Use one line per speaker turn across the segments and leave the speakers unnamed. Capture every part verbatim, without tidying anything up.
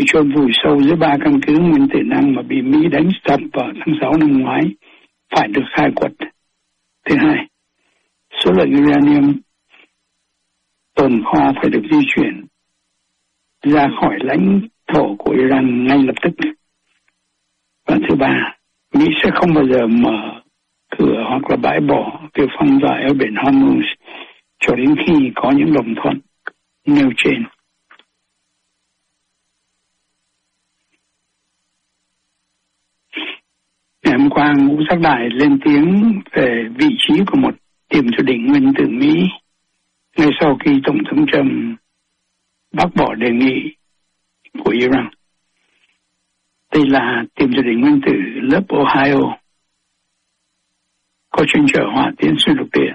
chôn vùi sâu dưới ba căn cứ nguyên tử năng mà bị Mỹ đánh sập vào tháng sáu năm ngoái phải được khai quật. Thứ hai, số lượng uranium tồn kho phải được di chuyển ra khỏi lãnh thổ của Iran ngay lập tức. Và thứ ba, Mỹ sẽ không bao giờ mở cửa hoặc là bãi bỏ việc phong tỏa ở biển Hormuz cho đến khi có những đồng thuận nêu trên. Ngày hôm qua, Ngũ Giác Đại lên tiếng về vị trí của một tiềm chủ định nguyên tử Mỹ ngay sau khi Tổng thống Trump bác bỏ đề nghị của Iran. Đây là tiềm chủ định nguyên tử lớp Ohio có chuyên chở hỏa tiễn xuyên lục địa,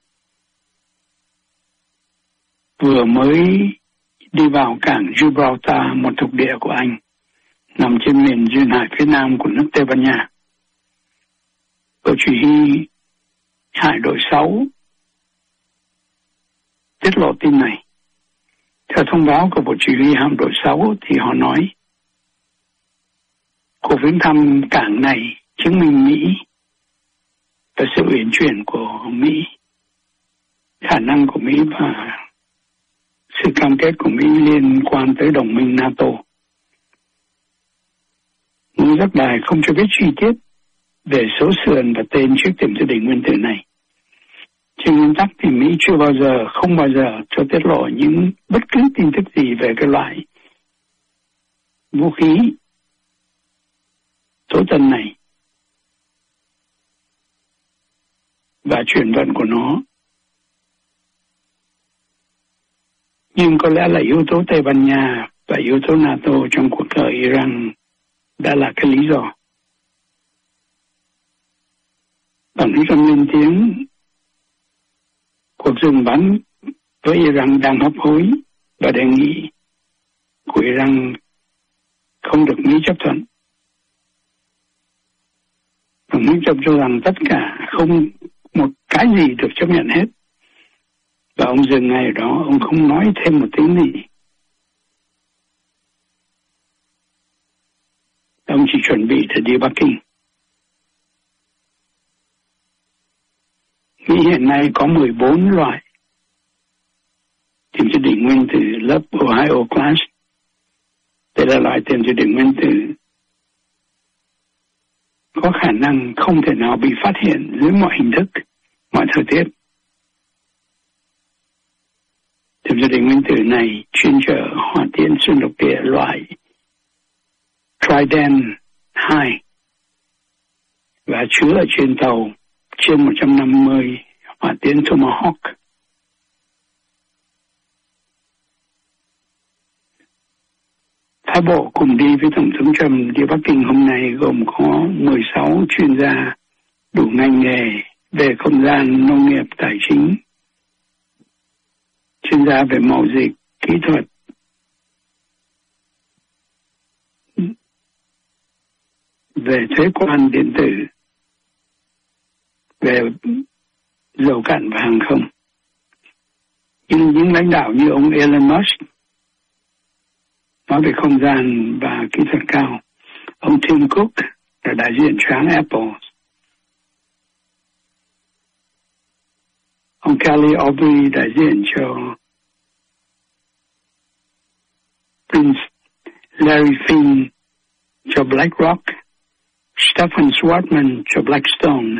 vừa mới đi vào cảng Gibraltar, một thuộc địa của Anh nằm trên miền duyên hải phía nam của nước Tây Ban Nha. Bộ chỉ huy hải đội sáu tiết lộ tin này. Theo thông báo của Bộ Chỉ huy hạm đội sáu thì họ nói cuộc viếng thăm cảng này chứng minh Mỹ và sự uyển chuyển của Mỹ, khả năng của Mỹ và sự cam kết của Mỹ liên quan tới đồng minh NATO. Ngũ Giác Đài không cho biết chi tiết về số sườn và tên chiếc tiềm dự định nguyên tử này. Trên nguyên tắc thì Mỹ chưa bao giờ, không bao giờ cho tiết lộ những bất cứ tin tức gì về cái loại vũ khí tối tân này và chuyển vận của nó. Nhưng có lẽ là yếu tố Tây Ban Nha và yếu tố NATO trong cuộc cờ Iran đã là cái lý do. Tổng thống lên tiếng cuộc dừng bắn với Iran đang hấp hối và đề nghị của Iran không được Mỹ chấp thuận. Tổng thống Trump cho rằng tất cả không một cái gì được chấp nhận hết. Và ông dừng ngay đó, ông không nói thêm một tiếng gì. Ông chỉ chuẩn bị để đi Bắc Kinh. Mỹ hiện nay có mười bốn loại tiềm dự định nguyên tử lớp Ohio Class. Đây là loại tiềm dự định nguyên tử có khả năng không thể nào bị phát hiện dưới mọi hình thức, mọi thời tiết. Tiềm dự định nguyên tử này chuyên chở hỏa tiễn xuyên lục địa loại Trident hai và chứa ở trên tàu trên một trăm năm mươi hỏa tiễn Tomahawk. Phái bộ cùng đi với Tổng thống Trump đi Bắc Kinh hôm nay gồm có mười sáu chuyên gia đủ ngành nghề về không gian, nông nghiệp, tài chính, chuyên gia về mậu dịch, kỹ thuật, về thuế quan điện tử, về dầu cạn và hàng không. Nhưng những lãnh đạo như ông Elon Musk nói về không gian và kỹ thuật cao, ông Tim Cook là đại diện cho hãng Apple, ông Kelly Aubrey đại diện cho Prince Larry Fink cho BlackRock, Stephen Schwarzman cho Blackstone,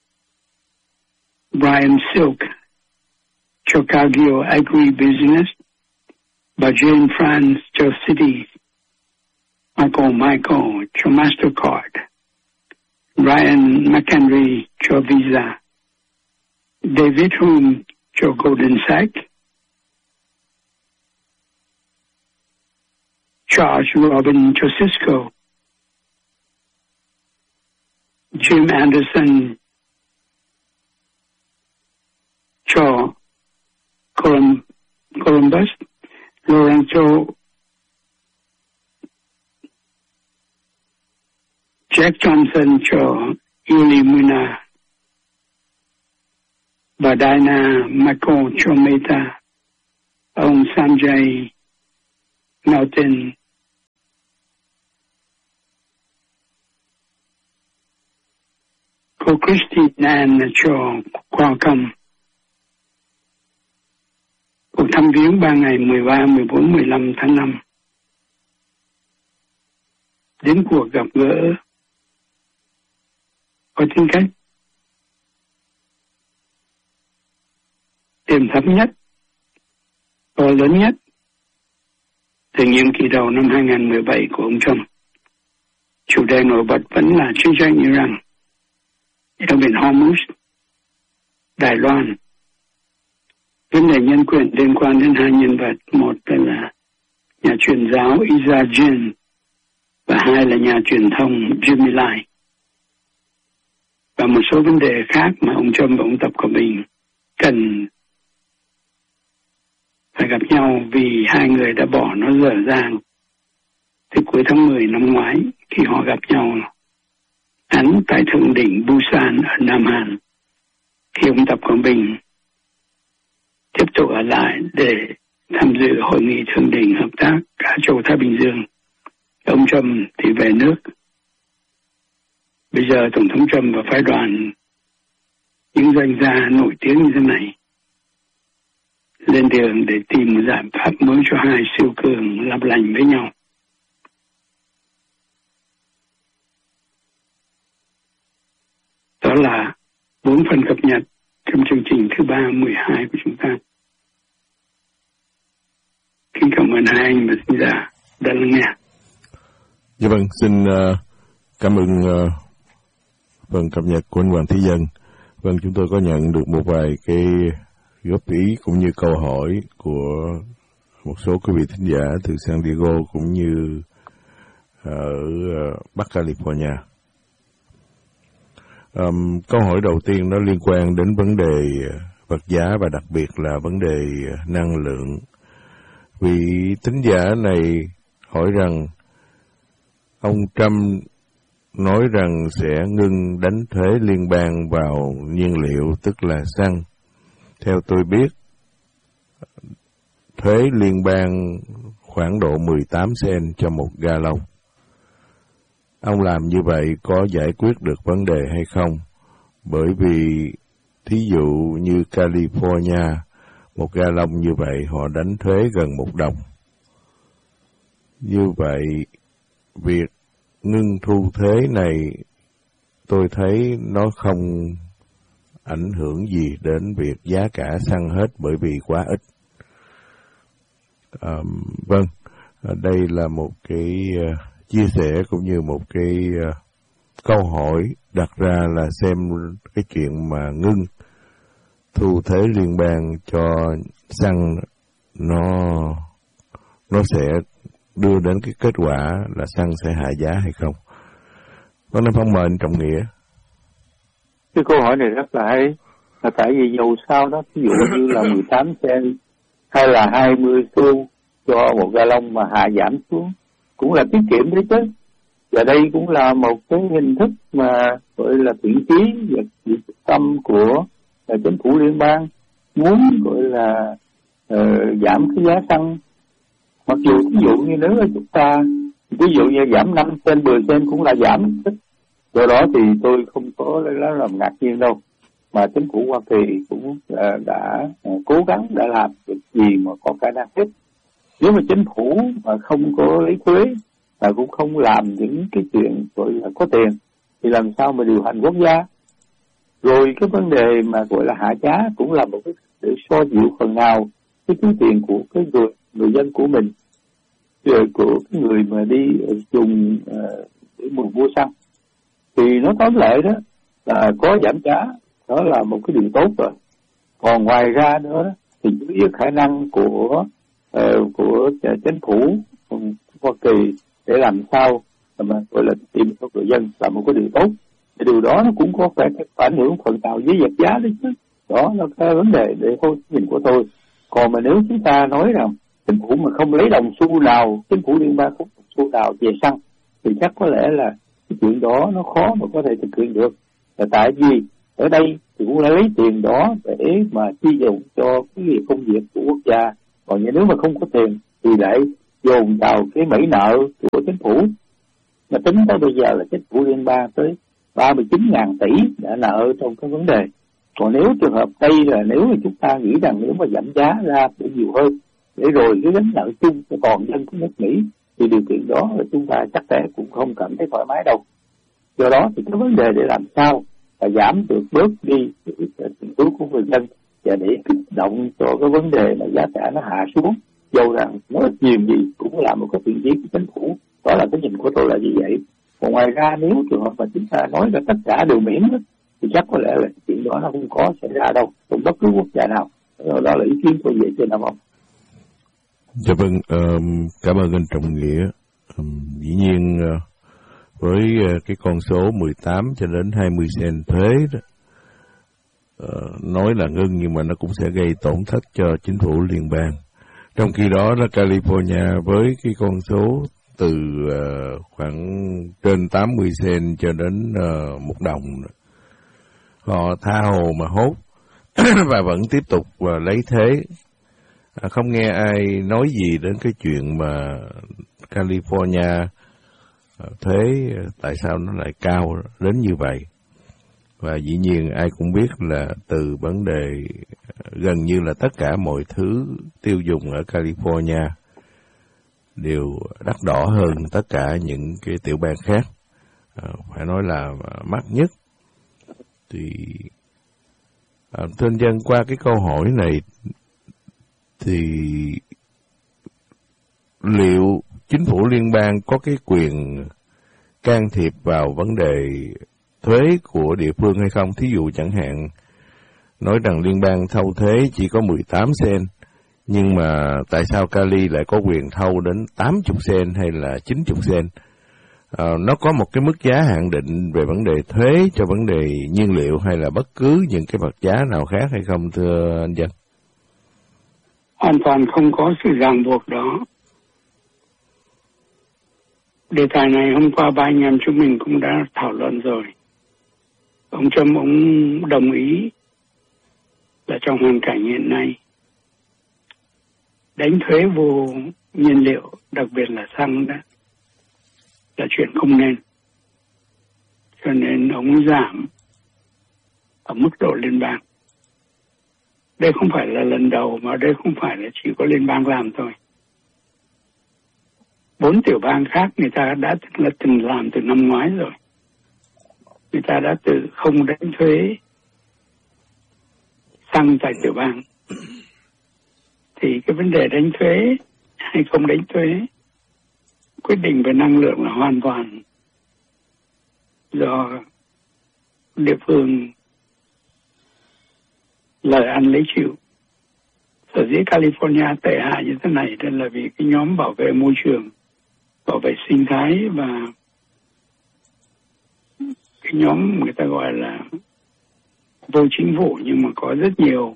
Brian Silk cho Cargill Agribusiness và Jane France cho Citi, Michael Michael cho Mastercard, Ryan McHenry cho Visa, David Hume cho Goldman Sachs, Charles Robin cho Cisco, Jim Anderson cho Columbus, Lorenzo Jack Johnson cho Illumina và Diana Michael cho Meta, ông Sanjay Melton cô Christine Ann cho qua công. Cuộc thăm viếng ba ngày mười ba, mười bốn, mười lăm tháng năm. Đến cuộc gặp gỡ có tính cách tiềm thấp nhất, to lớn nhất từ nhiệm kỳ đầu năm hai không một bảy của ông Trump. Chủ đề nổi bật vẫn là chiến tranh Iran, eo biển Hormuz, Đài Loan, vấn đề nhân quyền liên quan đến hai nhân vật, một là nhà truyền giáo Isa Jin và hai là nhà truyền thông Jimmy Lai, và một số vấn đề khác mà ông Trump và ông Tập Cận Bình cần phải gặp nhau vì hai người đã bỏ nó dở dang từ cuối tháng mười năm ngoái khi họ gặp nhau hắn tại thượng đỉnh Busan ở Nam Hàn, khi ông Tập Cận Bình tiếp tục ở lại để tham dự hội nghị thượng đỉnh hợp tác Á Châu Thái Bình Dương. Ông Trump thì về nước. Bây giờ Tổng thống Trump và phái đoàn những doanh gia nổi tiếng như thế này lên đường để tìm một giải pháp mới cho hai siêu cường làm lành với nhau. Đó là bốn phần cập nhật trong chương trình thứ ba mười hai của chúng ta. Kính cảm ơn hai anh và xin giả đã lắng nghe.
Dạ vâng, xin uh, cảm ơn uh, phần cập nhật của anh Hoàng Thế Dân. Vâng, chúng tôi có nhận được một vài cái góp ý cũng như câu hỏi của một số quý vị thính giả từ San Diego cũng như ở uh, Bắc California. Um, câu hỏi đầu tiên nó liên quan đến vấn đề vật giá và đặc biệt là vấn đề năng lượng. Vị thính giả này hỏi rằng ông Trump nói rằng sẽ ngưng đánh thuế liên bang vào nhiên liệu, tức là xăng. Theo tôi biết, thuế liên bang khoảng độ mười tám cent cho một gallon. Ông làm như vậy có giải quyết được vấn đề hay không? Bởi vì thí dụ như California, một gallon như vậy họ đánh thuế gần một đồng. Như vậy, việc ngưng thu thuế này tôi thấy nó không ảnh hưởng gì đến việc giá cả xăng hết bởi vì quá ít. À, vâng, đây là một cái uh, chia sẻ cũng như một cái uh, câu hỏi đặt ra là xem cái chuyện mà ngưng thu thuế liên bang cho xăng nó nó sẽ đưa đến cái kết quả là xăng sẽ hạ giá hay không. Có nên phong mời anh Trọng Nghĩa.
Cái câu hỏi này rất là hay, là tại vì dầu sao đó, ví dụ như là mười tám cent hay là hai mươi xu cho một gallon mà hạ giảm xuống cũng là tiết kiệm đấy chứ. Và đây cũng là một cái hình thức mà gọi là thiện chí và quyết tâm của là chính phủ liên bang muốn gọi là uh, giảm cái giá xăng. Mặc dù ví dụ như nếu chúng ta ví dụ như giảm năm cent, mười cent cũng là giảm. Do đó thì tôi không có lấy làm ngạc nhiên đâu. Mà chính phủ Hoa Kỳ cũng uh, đã uh, cố gắng đã làm việc gì mà có khả năng hết. Nếu mà chính phủ mà không có lấy thuế và cũng không làm những cái chuyện gọi là có tiền thì làm sao mà điều hành quốc gia. Rồi cái vấn đề mà gọi là hạ giá cũng là một cái để so dịu phần nào cái túi tiền của cái người người dân của mình, rồi của cái người mà đi dùng uh, để mua mua xăng. Thì nó tóm lại đó là có giảm giá, đó là một cái điều tốt rồi. Còn ngoài ra nữa thì với khả năng của uh, của chính phủ Hoa Kỳ để làm sao mà gọi là tìm cho người dân là một cái điều tốt. Thì điều đó nó cũng có phải ảnh hưởng phần nào với vật giá đấy chứ. Đó là cái vấn đề để thôi nhìn của tôi. Còn mà nếu chúng ta nói rằng chính phủ mà không lấy đồng xu nào, chính phủ liên bang không đồng xu nào về xăng thì chắc có lẽ là cái chuyện đó nó khó mà có thể thực hiện được. Là tại vì ở đây thì cũng là lấy tiền đó để mà chi dụng cho cái việc công việc của quốc gia. Còn nếu mà không có tiền thì lại dồn vào cái mẩy nợ của chính phủ. Mà tính tới bây giờ là chính phủ liên bang tới ba mươi chín ngàn tỷ đã nợ trong cái vấn đề. Còn nếu trường hợp đây là nếu mà chúng ta nghĩ rằng nếu mà giảm giá ra sẽ nhiều hơn, để rồi cái gánh nợ chung cho toàn dân của nước Mỹ, thì điều kiện đó là chúng ta chắc chắn cũng không cảm thấy thoải mái đâu. Do đó thì cái vấn đề để làm sao và giảm được bớt đi tình huống của người dân và để kích động cho cái vấn đề là giá cả nó hạ xuống, dầu rằng nó ít nhiều gì cũng là một cái thiện chí của chính phủ. Đó là cái nhìn của tôi là như vậy. Còn ngoài ra nếu trường hợp mà chúng ta nói là tất cả đều miễn thì chắc có lẽ là chuyện đó nó không có xảy ra đâu trong bất cứ quốc gia nào. Đó là ý kiến tôi về trên nào không?
Dạ vâng, um, cảm ơn anh Trọng Nghĩa. Um, dĩ nhiên uh, với uh, cái con số mười tám cho đến hai mươi cent thuế đó, uh, nói là ngưng nhưng mà nó cũng sẽ gây tổn thất cho chính phủ liên bang. Trong khi đó là California với cái con số từ uh, khoảng trên tám mươi cent cho đến uh, một đồng, họ tha hồ mà hốt và vẫn tiếp tục uh, lấy thế. À, không nghe ai nói gì đến cái chuyện mà California uh, thuế uh, tại sao nó lại cao đến như vậy. Và dĩ nhiên ai cũng biết là từ vấn đề uh, gần như là tất cả mọi thứ tiêu dùng ở California đều đắt đỏ hơn tất cả những cái tiểu bang khác, à, phải nói là mắc nhất. Thì à, thưa dân, qua cái câu hỏi này thì liệu chính phủ liên bang có cái quyền can thiệp vào vấn đề thuế của địa phương hay không? Thí dụ chẳng hạn nói rằng liên bang thâu thuế chỉ có mười tám cent, nhưng mà tại sao Cali lại có quyền thâu đến tám mươi cent hay là chín mươi cent? À, nó có một cái mức giá hạn định về vấn đề thuế cho vấn đề nhiên liệu hay là bất cứ những cái vật giá nào khác hay không, thưa anh Dân?
Hoàn toàn không có sự ràng buộc đó. Đề tài này hôm qua ba anh em chúng mình cũng đã thảo luận rồi. Ông Trump ông đồng ý là trong hoàn cảnh hiện nay đánh thuế vô nhiên liệu, đặc biệt là xăng đó, là chuyện không nên. Cho nên ông giảm ở mức độ liên bang. Đây không phải là lần đầu, mà đây không phải là chỉ có liên bang làm thôi. Bốn tiểu bang khác người ta đã từng, là từng làm từ năm ngoái rồi. Người ta đã tự không đánh thuế xăng tại tiểu bang. Thì cái vấn đề đánh thuế hay không đánh thuế, quyết định về năng lượng là hoàn toàn do địa phương lời ăn lấy chịu. Sở dĩ California tệ hại như thế này đó là vì cái nhóm bảo vệ môi trường, bảo vệ sinh thái và cái nhóm người ta gọi là vô chính phủ nhưng mà có rất nhiều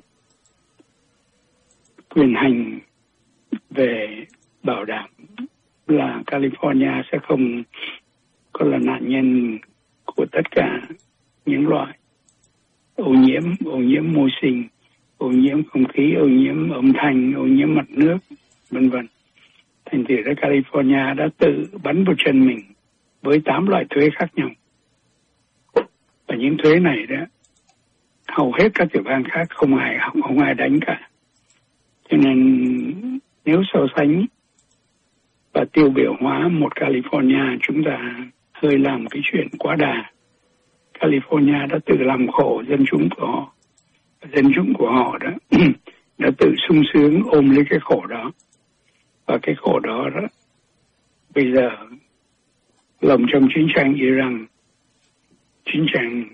quyền hành về bảo đảm là California sẽ không có là nạn nhân của tất cả những loại ô nhiễm, ô nhiễm môi sinh, ô nhiễm không khí, ô nhiễm âm thanh, ô nhiễm mặt nước, vân vân. Thành thử ra California đã tự bắn vào chân mình với tám loại thuế khác nhau. Và những thuế này đó, hầu hết các tiểu bang khác không ai không, không ai đánh cả. Cho nên nếu so sánh và tiêu biểu hóa một California, chúng ta hơi làm cái chuyện quá đà. California đã tự làm khổ dân chúng của họ. Dân chúng của họ đó đã tự sung sướng ôm lấy cái khổ đó. Và cái khổ đó đó bây giờ lồng trong chiến tranh Iran, chiến tranh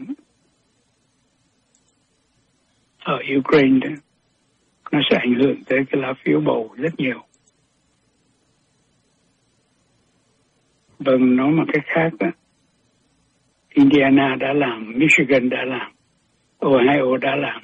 ở Ukraine đó, nó sẽ ảnh hưởng tới cái lá phiếu bầu rất nhiều. Vâng, nói một cách khác đó, Indiana đã làm, Michigan đã làm, Ohio đã làm.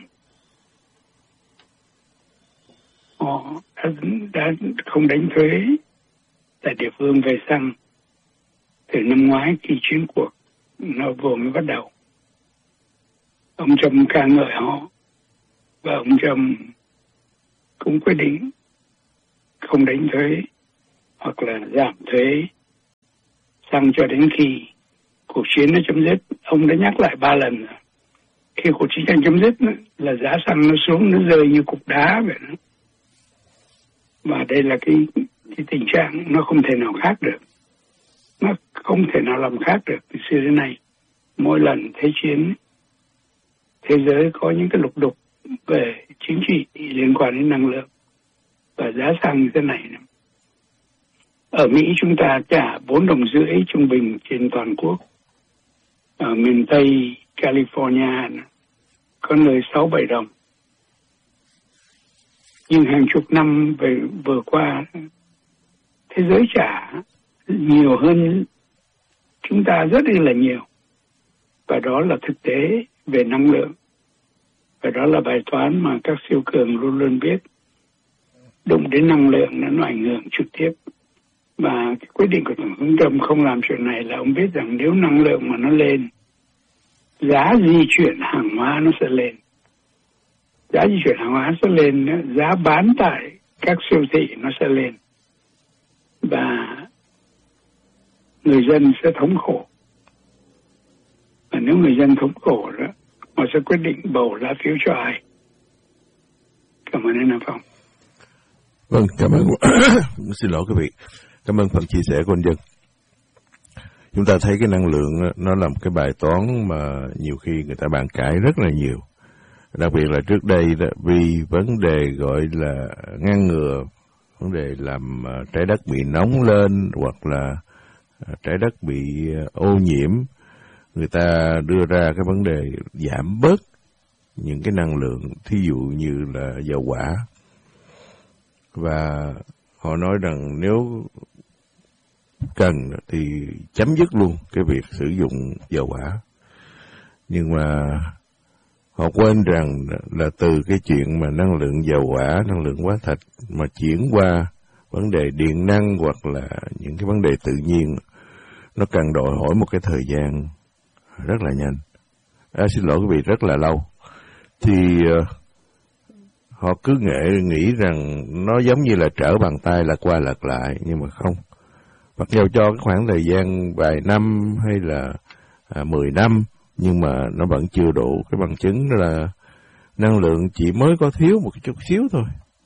Họ đã, đã không đánh thuế tại địa phương về xăng từ năm ngoái khi chiến cuộc nó vừa mới bắt đầu. Ông Trump ca ngợi họ và ông Trump cũng quyết định không đánh thuế hoặc là giảm thuế xăng cho đến khi cuộc chiến nó chấm dứt. Ông đã nhắc lại ba lần rồi. Khi cuộc chiến tranh chấm dứt là giá xăng nó xuống, nó rơi như cục đá vậy đó. Và đây là cái, cái tình trạng nó không thể nào khác được. Nó không thể nào làm khác được từ xưa đến nay. Mỗi lần thế chiến, thế giới có những cái lục đục về chính trị liên quan đến năng lượng và giá xăng như thế này. Ở Mỹ chúng ta trả bốn đồng rưỡi trung bình trên toàn quốc. Ở miền Tây California có nơi sáu bảy đồng. Nhưng hàng chục năm về vừa qua, thế giới trả nhiều hơn chúng ta rất là nhiều. Và đó là thực tế về năng lượng. Và đó là bài toán mà các siêu cường luôn luôn biết. Đụng đến năng lượng nó ảnh hưởng trực tiếp. Và cái quyết định của Tổng thống Trump không làm chuyện này là ông biết rằng nếu năng lượng mà nó lên, giá di chuyển hàng hóa nó sẽ lên. Giá di chuyển hàng hóa sẽ lên, giá bán tại các siêu thị nó sẽ lên. Và người dân sẽ thống khổ. Và nếu người dân thống khổ đó, họ sẽ quyết định bầu lá phiếu cho ai. Cảm ơn anh Nam Phong.
Vâng, cảm ơn. Xin lỗi quý vị. Cảm ơn phần chia sẻ của anh Dân. Chúng ta thấy cái năng lượng nó là một cái bài toán mà nhiều khi người ta bàn cãi rất là nhiều. Đặc biệt là trước đây đó, vì vấn đề gọi là ngăn ngừa, vấn đề làm trái đất bị nóng lên hoặc là trái đất bị ô nhiễm, người ta đưa ra cái vấn đề giảm bớt những cái năng lượng, thí dụ như là dầu hỏa. Và họ nói rằng nếu cần thì chấm dứt luôn cái việc sử dụng dầu hỏa. Nhưng mà họ quên rằng là từ cái chuyện mà năng lượng dầu hỏa, năng lượng hóa thạch mà chuyển qua vấn đề điện năng hoặc là những cái vấn đề tự nhiên, nó cần đòi hỏi một cái thời gian rất là nhanh. À, xin lỗi quý vị, rất là lâu. Thì uh, họ cứ nghệ, nghĩ rằng nó giống như là trở bàn tay lật qua lật lại, nhưng mà không. Mặc dù cho cái khoảng thời gian vài năm hay là à, mười năm, nhưng mà nó vẫn chưa đủ. Cái bằng chứng là năng lượng chỉ mới có thiếu một chút xíu thôi,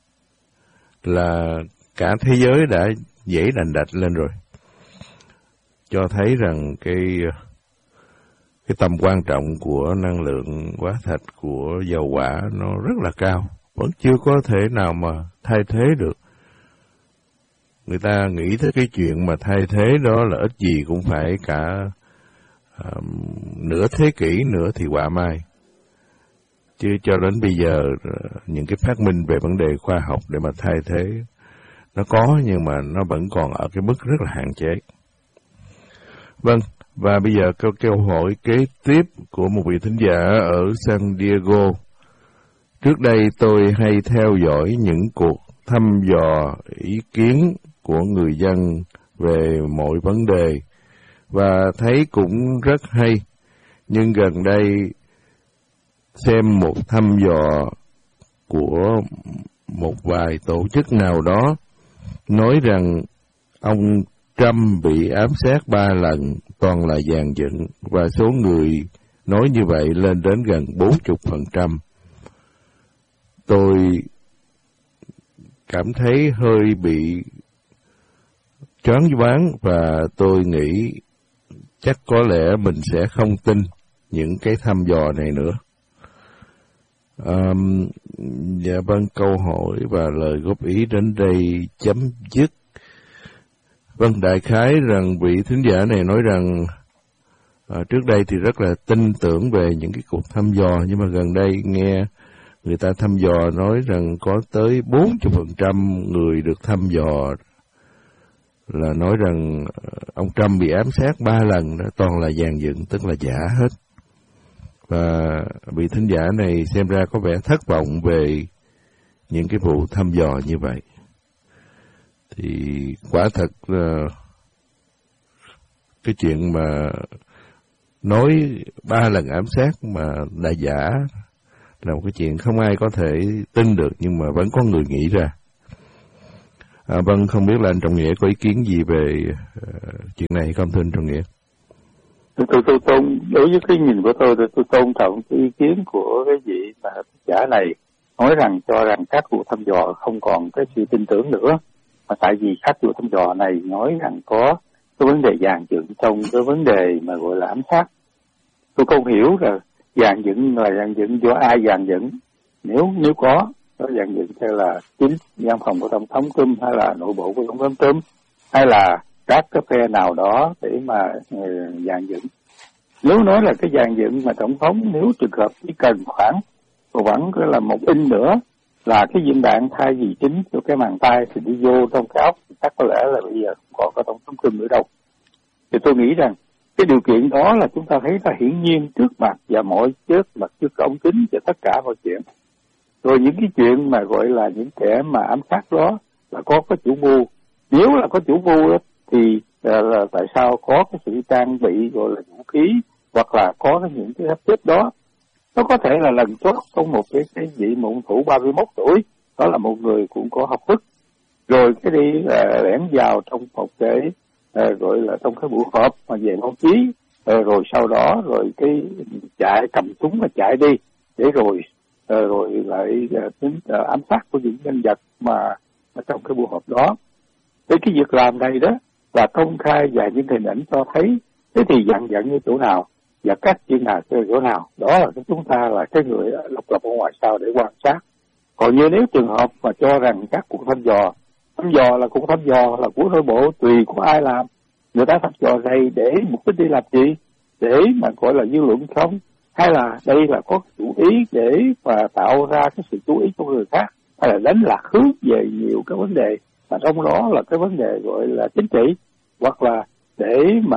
là cả thế giới đã dãy đành đạch lên rồi. Cho thấy rằng cái cái tầm quan trọng của năng lượng hóa thạch, của dầu hỏa nó rất là cao, vẫn chưa có thể nào mà thay thế được. Người ta nghĩ tới cái chuyện mà thay thế đó là ít gì cũng phải cả uh, nửa thế kỷ nữa thì quả mai. Chứ cho đến bây giờ uh, những cái phát minh về vấn đề khoa học để mà thay thế nó có, nhưng mà nó vẫn còn ở cái mức rất là hạn chế. Vâng, và bây giờ câu câu hỏi kế tiếp của một vị thính giả ở San Diego. Trước đây tôi hay theo dõi những cuộc thăm dò ý kiến của người dân về mọi vấn đề và thấy cũng rất hay. Nhưng gần đây xem một thăm dò của một vài tổ chức nào đó nói rằng ông Trump bị ám sát ba lần, toàn là dàn dựng, và số người nói như vậy lên đến gần bốn mươi phần trăm. Tôi cảm thấy hơi bị choáng váng và tôi nghĩ chắc có lẽ mình sẽ không tin những cái thăm dò này nữa. Um, dạ vâng, câu hỏi và lời góp ý đến đây chấm dứt. Vâng, đại khái rằng vị thính giả này nói rằng à, trước đây thì rất là tin tưởng về những cái cuộc thăm dò, nhưng mà gần đây nghe người ta thăm dò nói rằng có tới bốn mươi phần trăm người được thăm dò là nói rằng ông Trump bị ám sát ba lần, đó toàn là dàn dựng, tức là giả hết. Và vị thính giả này xem ra có vẻ thất vọng về những cái vụ thăm dò như vậy. Thì quả thật là cái chuyện mà nói ba lần ám sát mà là giả là một cái chuyện không ai có thể tin được, nhưng mà vẫn có người nghĩ ra. À, vâng, không biết là anh Trọng Nghĩa có ý kiến gì về uh, chuyện này không, thưa anh Trọng Nghĩa?
tôi tôi tôn đối với cái nhìn của tôi, tôi tôn trọng cái ý kiến của cái vị mà giả này nói rằng cho rằng các cuộc thăm dò không còn cái sự tin tưởng nữa, mà tại vì các cuộc thăm dò này nói rằng có cái vấn đề dàn dựng trong cái vấn đề mà gọi là ám sát. Tôi không hiểu là dàn dựng là dàn dựng do ai dàn dựng, nếu nếu có nó dàn dựng theo là chính văn phòng của tổng thống Trump hay là nội bộ của tổng thống Trump hay là các cái phe nào đó để mà uh, dàn dựng. Nếu nói là cái dàn dựng mà tổng thống nếu trường hợp chỉ cần khoảng khoảng là một inch nữa là cái viên đạn thay vì chính cho cái màng tay thì đi vô trong cái ốc thì chắc có lẽ là bây giờ không còn có tổng thống Trump nữa đâu. Thì tôi nghĩ rằng cái điều kiện đó là chúng ta thấy là hiển nhiên trước mặt và mọi trước mặt trước ống kính và tất cả mọi chuyện. Rồi những cái chuyện mà gọi là những kẻ mà ám sát đó là có cái chủ mưu. Nếu là có chủ mưu đó, thì là, là tại sao có cái sự trang bị gọi là vũ khí hoặc là có cái những cái hấp chết đó. Nó có thể là lần chót trong một cái cái vị mụn thủ ba mươi mốt tuổi, đó là một người cũng có học thức. Rồi cái đi uh, lẻn vào trong một cái uh, gọi là trong cái buổi họp mà về báo chí, uh, rồi sau đó rồi cái chạy cầm súng mà chạy đi để rồi uh, rồi lại uh, tính uh, ám sát của những nhân vật mà ở trong cái buổi họp đó. Thế cái việc làm này đó là công khai và những hình ảnh cho thấy, thế thì dặn dặn như chỗ nào và các chuyên gia ở chỗ nào, đó là chúng ta là cái người độc lập ở ngoài sau để quan sát. Còn như nếu trường hợp mà cho rằng các cuộc thăm dò, thăm dò là cuộc thăm dò là của nội bộ tùy của ai làm, người ta thăm dò này để mục đích đi làm gì, để mà gọi là dư luận không, hay là đây là có chủ ý để mà tạo ra cái sự chú ý của người khác, hay là đánh lạc hướng về nhiều cái vấn đề mà trong đó là cái vấn đề gọi là chính trị, hoặc là để mà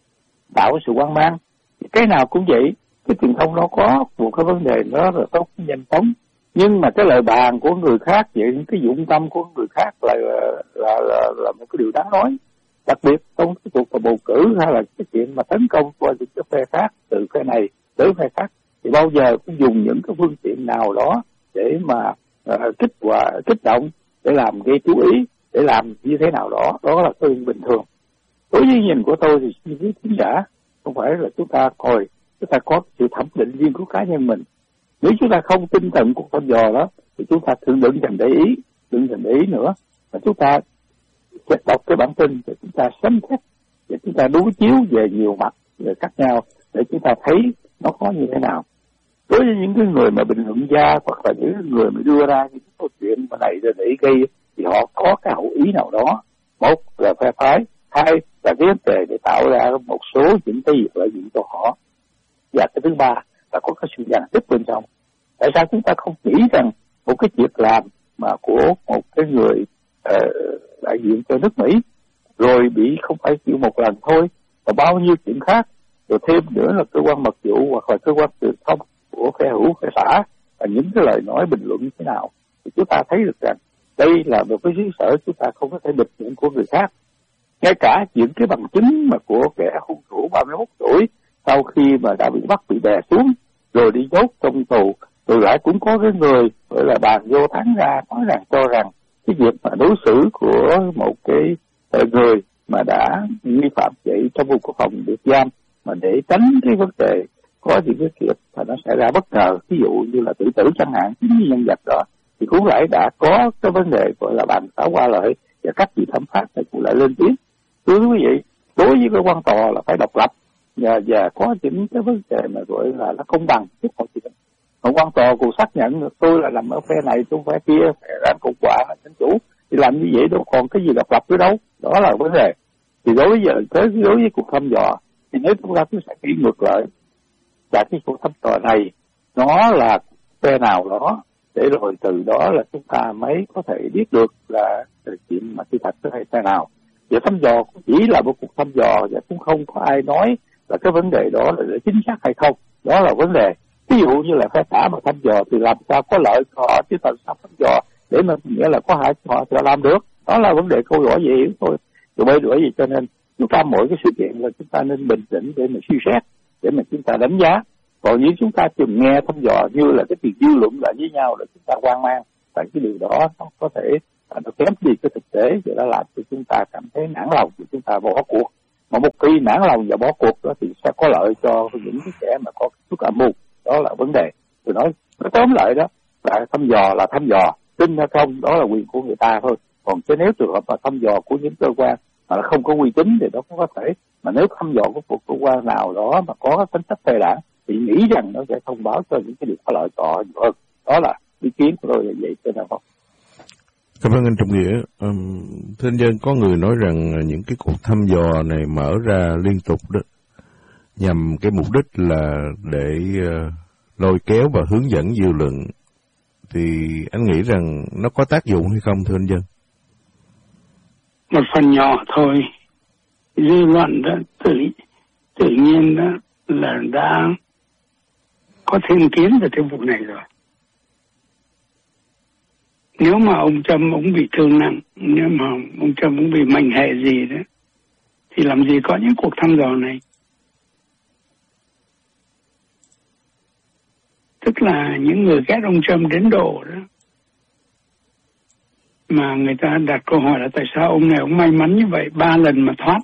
tạo sự hoang mang. Cái nào cũng vậy, cái truyền thông nó có một cái vấn đề nó là tốt nhanh chóng, nhưng mà cái lời bàn của người khác vậy, những cái dụng tâm của người khác là là, là là là một cái điều đáng nói. Đặc biệt trong cái cuộc bầu cử hay là cái chuyện mà tấn công qua những cái phe khác từ phe này tới phe khác thì bao giờ cũng dùng những cái phương tiện nào đó để mà uh, kích và kích động để làm gây chú ý, để làm như thế nào đó, đó là cái bình thường. Đối với nhìn của tôi thì như quý khán giả không phải là chúng ta coi, chúng ta có sự thẩm định riêng của cá nhân mình. Nếu chúng ta không tin tận cuộc thăm dò đó thì chúng ta thường đừng dành để ý, đừng dành để ý nữa. Và chúng ta sẽ đọc cái bản tin để chúng ta xem xét, để chúng ta đối chiếu về nhiều mặt về khác nhau để chúng ta thấy nó có như thế nào. Đối với những cái người mà bình luận gia hoặc là những người mà đưa ra những câu chuyện mà này rồi để gây thì họ có cái hậu ý nào đó. Một là phe phái, hai là cái vấn đề để tạo ra một số những cái việc lợi dụng cho họ, và cái thứ ba là có cái sự giàn tích bên trong. Tại sao chúng ta không nghĩ rằng một cái việc làm mà của một cái người uh, đại diện cho nước Mỹ rồi bị không phải chịu một lần thôi, và bao nhiêu chuyện khác, rồi thêm nữa là cơ quan mật vụ hoặc là cơ quan truyền thông của phe hữu phe xã và những cái lời nói bình luận như thế nào, thì chúng ta thấy được rằng đây là một cái xứ sở chúng ta không có thể bịt miệng của người khác. Ngay cả những cái bằng chứng mà của kẻ hung thủ ba mươi mốt tuổi sau khi mà đã bị bắt bị đè xuống rồi đi nhốt trong tù, rồi lại cũng có cái người gọi là bàn vô thắng ra nói rằng cho rằng cái việc mà đối xử của một cái người mà đã vi phạm vậy trong một cái phòng biệt giam mà để tránh cái vấn đề có những cái việc mà nó xảy ra bất ngờ, ví dụ như là tự tử chẳng hạn, chính như nhân vật đó thì cũng lại đã có cái vấn đề gọi là bàn táo qua lợi, và các vị thẩm phán này cũng lại lên tiếng. Thưa quý vị, đối với cái quan tòa là phải độc lập và, và có những cái vấn đề mà gọi là nó công bằng trước mọi chuyện. Còn quan tòa cũng xác nhận tôi là nằm ở phe này, tôi phe kia, phe đảng Cộng hòa, chính chủ, thì làm như vậy đâu còn cái gì độc lập nữa đâu. Đó là vấn đề. Thì đối với giờ tới đối với cuộc thăm dò thì nếu chúng ta cứ sẽ nghĩ ngược lại, và cái cuộc thăm dò này nó là phe nào đó, để rồi từ đó là chúng ta mới có thể biết được là chuyện mà sự thật hay phe nào. Và thăm dò chỉ là một cuộc thăm dò và cũng không có ai nói là cái vấn đề đó là chính xác hay không. Đó là vấn đề. Ví dụ như là phe xã mà thăm dò thì làm sao có lợi cho họ, chứ tại sao thăm dò để mà nghĩa là có hại cho họ thì làm được. Đó là vấn đề câu hỏi gì thôi. Rồi bởi vậy cho nên chúng ta mỗi cái sự kiện là chúng ta nên bình tĩnh để mà suy xét, để mà chúng ta đánh giá. Còn nếu chúng ta chừng nghe thăm dò như là cái việc dư luận lại với nhau là chúng ta hoang mang, tại cái điều đó nó có thể nó kém đi cái thực tế và nó làm cho chúng ta cảm thấy nản lòng, thì chúng ta bỏ cuộc. Mà một khi khi nản lòng và bỏ cuộc đó thì sẽ có lợi cho những cái kẻ mà có chút âm mưu. Đó là vấn đề. Tôi nói nó tóm lại đó là thăm dò là thăm dò, tin hay không đó là quyền của người ta thôi. Còn chứ nếu trường hợp mà thăm dò của những cơ quan mà nó không có uy tín thì nó cũng có thể, mà nếu thăm dò của một cơ quan nào đó mà có tính chất phê đảng thì nghĩ rằng nó sẽ thông báo cho những cái điều có lợi cho họ nhiều hơn. Đó là ý kiến của tôi là vậy, cho nên không.
Cảm ơn anh Trọng Nghĩa. Um, thưa anh Dân, có người nói rằng những cái cuộc thăm dò này mở ra liên tục đó nhằm cái mục đích là để uh, lôi kéo và hướng dẫn dư luận, thì anh nghĩ rằng nó có tác dụng hay không thưa anh Dân?
Một phần nhỏ thôi. Dư luận đó tự tự nhiên đó là đã có thiên kiến về cái vụ này rồi. Nếu mà ông Trump ông bị thương nặng, nếu mà ông Trump ông bị mệnh hệ gì đó, thì làm gì có những cuộc thăm dò này. Tức là những người ghét ông Trump đến độ đó, mà người ta đặt câu hỏi là tại sao ông này ông may mắn như vậy, ba lần mà thoát.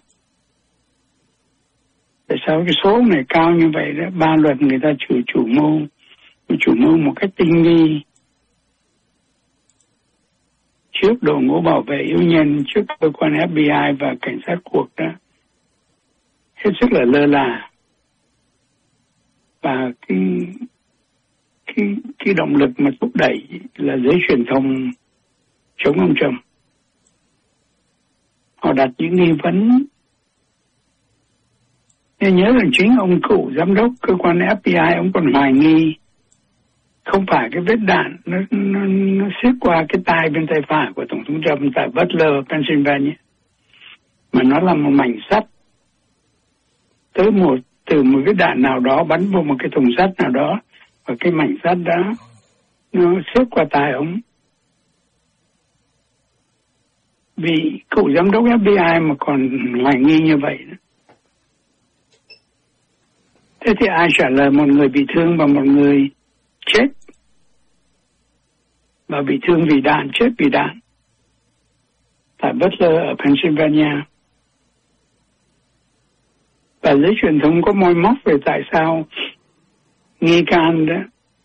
Tại sao cái số này cao như vậy đó, ba lần người ta chủ chủ mưu, chủ mưu một cách tinh vi, trước đội ngũ bảo vệ yếu nhân, trước cơ quan ép bê i và cảnh sát cuộc đó, hết sức là lơ là. Và cái cái cái động lực mà thúc đẩy là giới truyền thông chống ông Trump. Họ đặt những nghi vấn. Nên nhớ rằng chính ông cựu giám đốc cơ quan ép bê i ông còn hoài nghi không phải cái vết đạn nó nó, nó xuyết qua cái tai bên tay phải của tổng thống Trump tại Butler, Pennsylvania, mà nó là một mảnh sắt tới một từ một cái đạn nào đó bắn vào một cái thùng sắt nào đó, và cái mảnh sắt đó nó xuyết qua tai ông. Vì cựu giám đốc ép bê i mà còn hoài nghi như vậy đó. Thế thì ai trả lời một người bị thương và một người chết, và bị thương vì đạn, chết vì đạn tại Butler ở Pennsylvania? Và giới truyền thông có moi móc về tại sao nghi can đó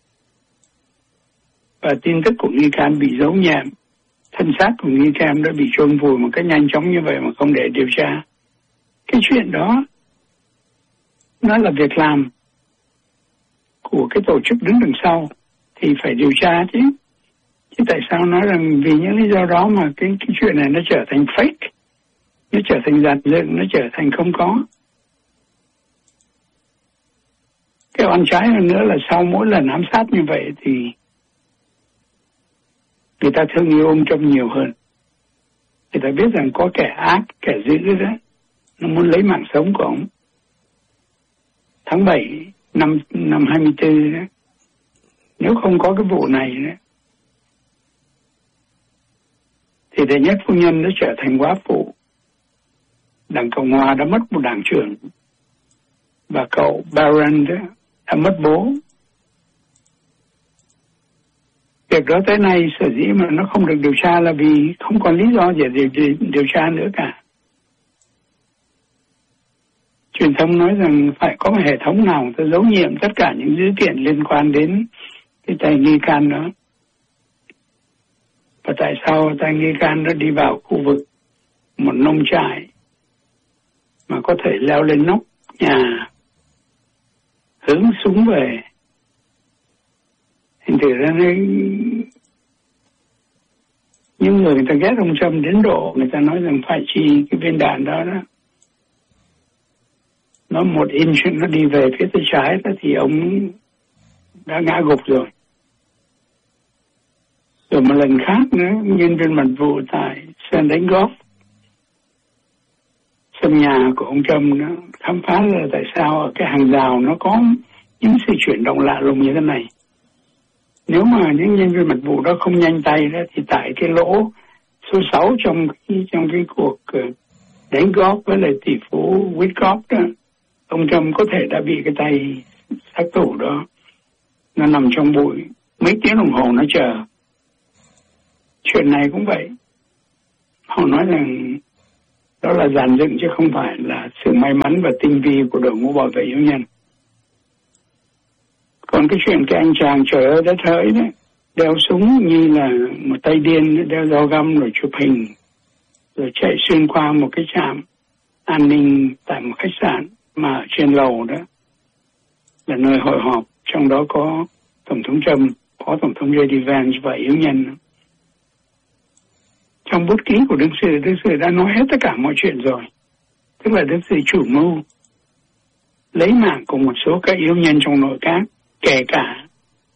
và tin tức của nghi can bị giấu nhẹm, thân xác của nghi can đã bị chôn vùi một cách nhanh chóng như vậy mà không để điều tra. Cái chuyện đó nó là việc làm của cái tổ chức đứng đằng sau thì phải điều tra chứ. Chứ tại sao nói rằng vì những lý do đó mà cái, cái chuyện này nó trở thành fake, nó trở thành giật dựng, nó trở thành không có. Cái oan trái hơn nữa là sau mỗi lần ám sát như vậy thì người ta thương yêu ông Trump nhiều hơn. Người ta biết rằng có kẻ ác, kẻ dữ đó, nó muốn lấy mạng sống của ông. Tháng bảy năm, năm hai mươi tư đó, nếu không có cái vụ này đó, thì đệ nhất phu nhân đã trở thành góa phụ. Đảng Cộng Hòa đã mất một đảng trưởng, và cậu Barron đó đã mất bố. Việc đó tới nay sở dĩ mà nó không được điều tra là vì không còn lý do để điều, điều, điều tra nữa cả. Truyền thông nói rằng phải có một hệ thống nào để giấu nhiệm tất cả những dữ kiện liên quan đến cái tay nghi can đó. Và tại sao tay nghi can đó đi vào khu vực một nông trại mà có thể leo lên nóc nhà, hướng súng về. Thành thử ra này, những người người ta ghét ông Trump đến độ người ta nói rằng phải chi cái viên đạn đó đó. Nó một inch nó đi về phía tay trái đó thì ông đã ngã gục rồi. Rồi một lần khác nữa, nhân viên mật vụ tại sân đánh golf, sân nhà của ông Trump nó khám phá ra tại sao ở cái hàng rào nó có những sự chuyển động lạ lùng như thế này. Nếu mà những nhân viên mật vụ đó không nhanh tay đó thì tại cái lỗ số sáu trong cái, trong cái cuộc đánh golf với lại tỷ phú Whitcock đó, ông Trump có thể đã bị cái tay sát thủ đó nó nằm trong bụi mấy tiếng đồng hồ nó chờ. Chuyện này cũng vậy. Họ nói rằng Đó là dàn dựng chứ không phải là sự may mắn và tinh vi của đội ngũ bảo vệ yếu nhân. Còn cái chuyện cái anh chàng trời ơi đất hỡi đấy, đeo súng như là một tay điên, đeo dao găm rồi chụp hình, rồi chạy xuyên qua một cái trạm an ninh tại một khách sạn mà ở trên lầu đó là nơi hội họp, trong đó có Tổng thống Trump, Phó Tổng thống giê đê Vance và yếu nhân. Trong bút ký của Đức Sư, Đức Sư đã nói hết tất cả mọi chuyện rồi. Tức là Đức Sư chủ mưu lấy mạng của một số các yếu nhân trong nội các, kể cả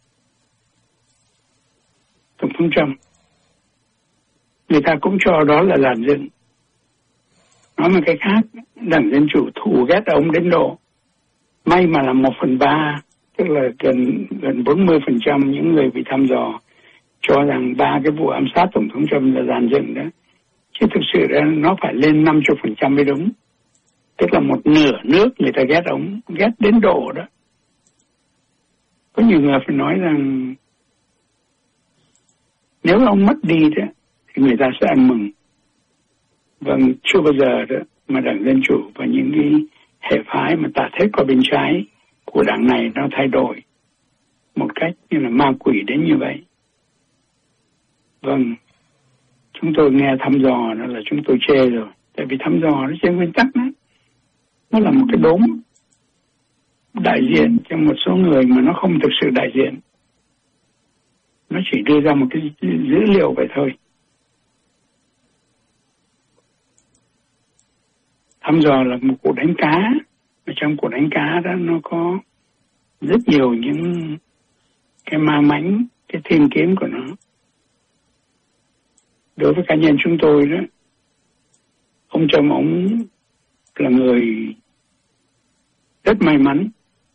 Tổng thống Trump. Người ta cũng cho đó là dàn dựng. Nói một cái khác, Đảng Dân Chủ thù ghét ông đến độ may mà là một phần ba, tức là gần gần bốn mươi phần trăm những người bị thăm dò cho rằng ba cái vụ ám sát Tổng thống Trump là dàn dựng đó. Chứ thực sự là nó phải lên năm mươi phần trăm mới đúng. Tức là một nửa nước người ta ghét ông, ghét đến độ đó. Có nhiều người phải nói rằng nếu ông mất đi đó thì người ta sẽ ăn mừng. Vâng, chưa bao giờ đó mà Đảng Dân Chủ và những cái hệ phái mà tà thế qua bên trái của đảng này nó thay đổi một cách như là ma quỷ đến như vậy. Vâng, chúng tôi nghe thăm dò đó là chúng tôi chê rồi. Tại vì thăm dò nó trên nguyên tắc đó, nó là một cái đốm đại diện cho một số người mà nó không thực sự đại diện. Nó chỉ đưa ra một cái dữ liệu vậy thôi. Thăm dò là một cuộc đánh cá, và trong cuộc đánh cá đó nó có rất nhiều những cái ma mãnh, cái thiên kiếm của nó. Đối với cá nhân chúng tôi đó, ông chồng ông là người rất may mắn.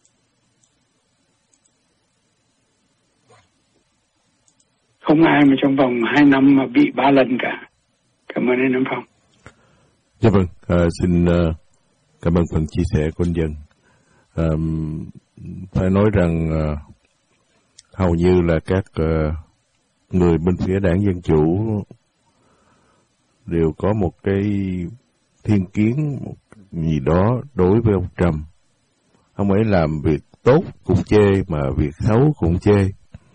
Không ai mà trong vòng hai năm mà bị ba lần cả. Cảm ơn anh Nam Phong.
Dạ vâng, à, xin uh, cảm ơn phần chia sẻ của anh Dân. À, phải nói rằng uh, hầu như là các uh, người bên phía Đảng Dân Chủ đều có một cái thiên kiến một gì đó đối với ông Trump. Ông ấy làm việc tốt cũng chê, mà việc xấu cũng chê.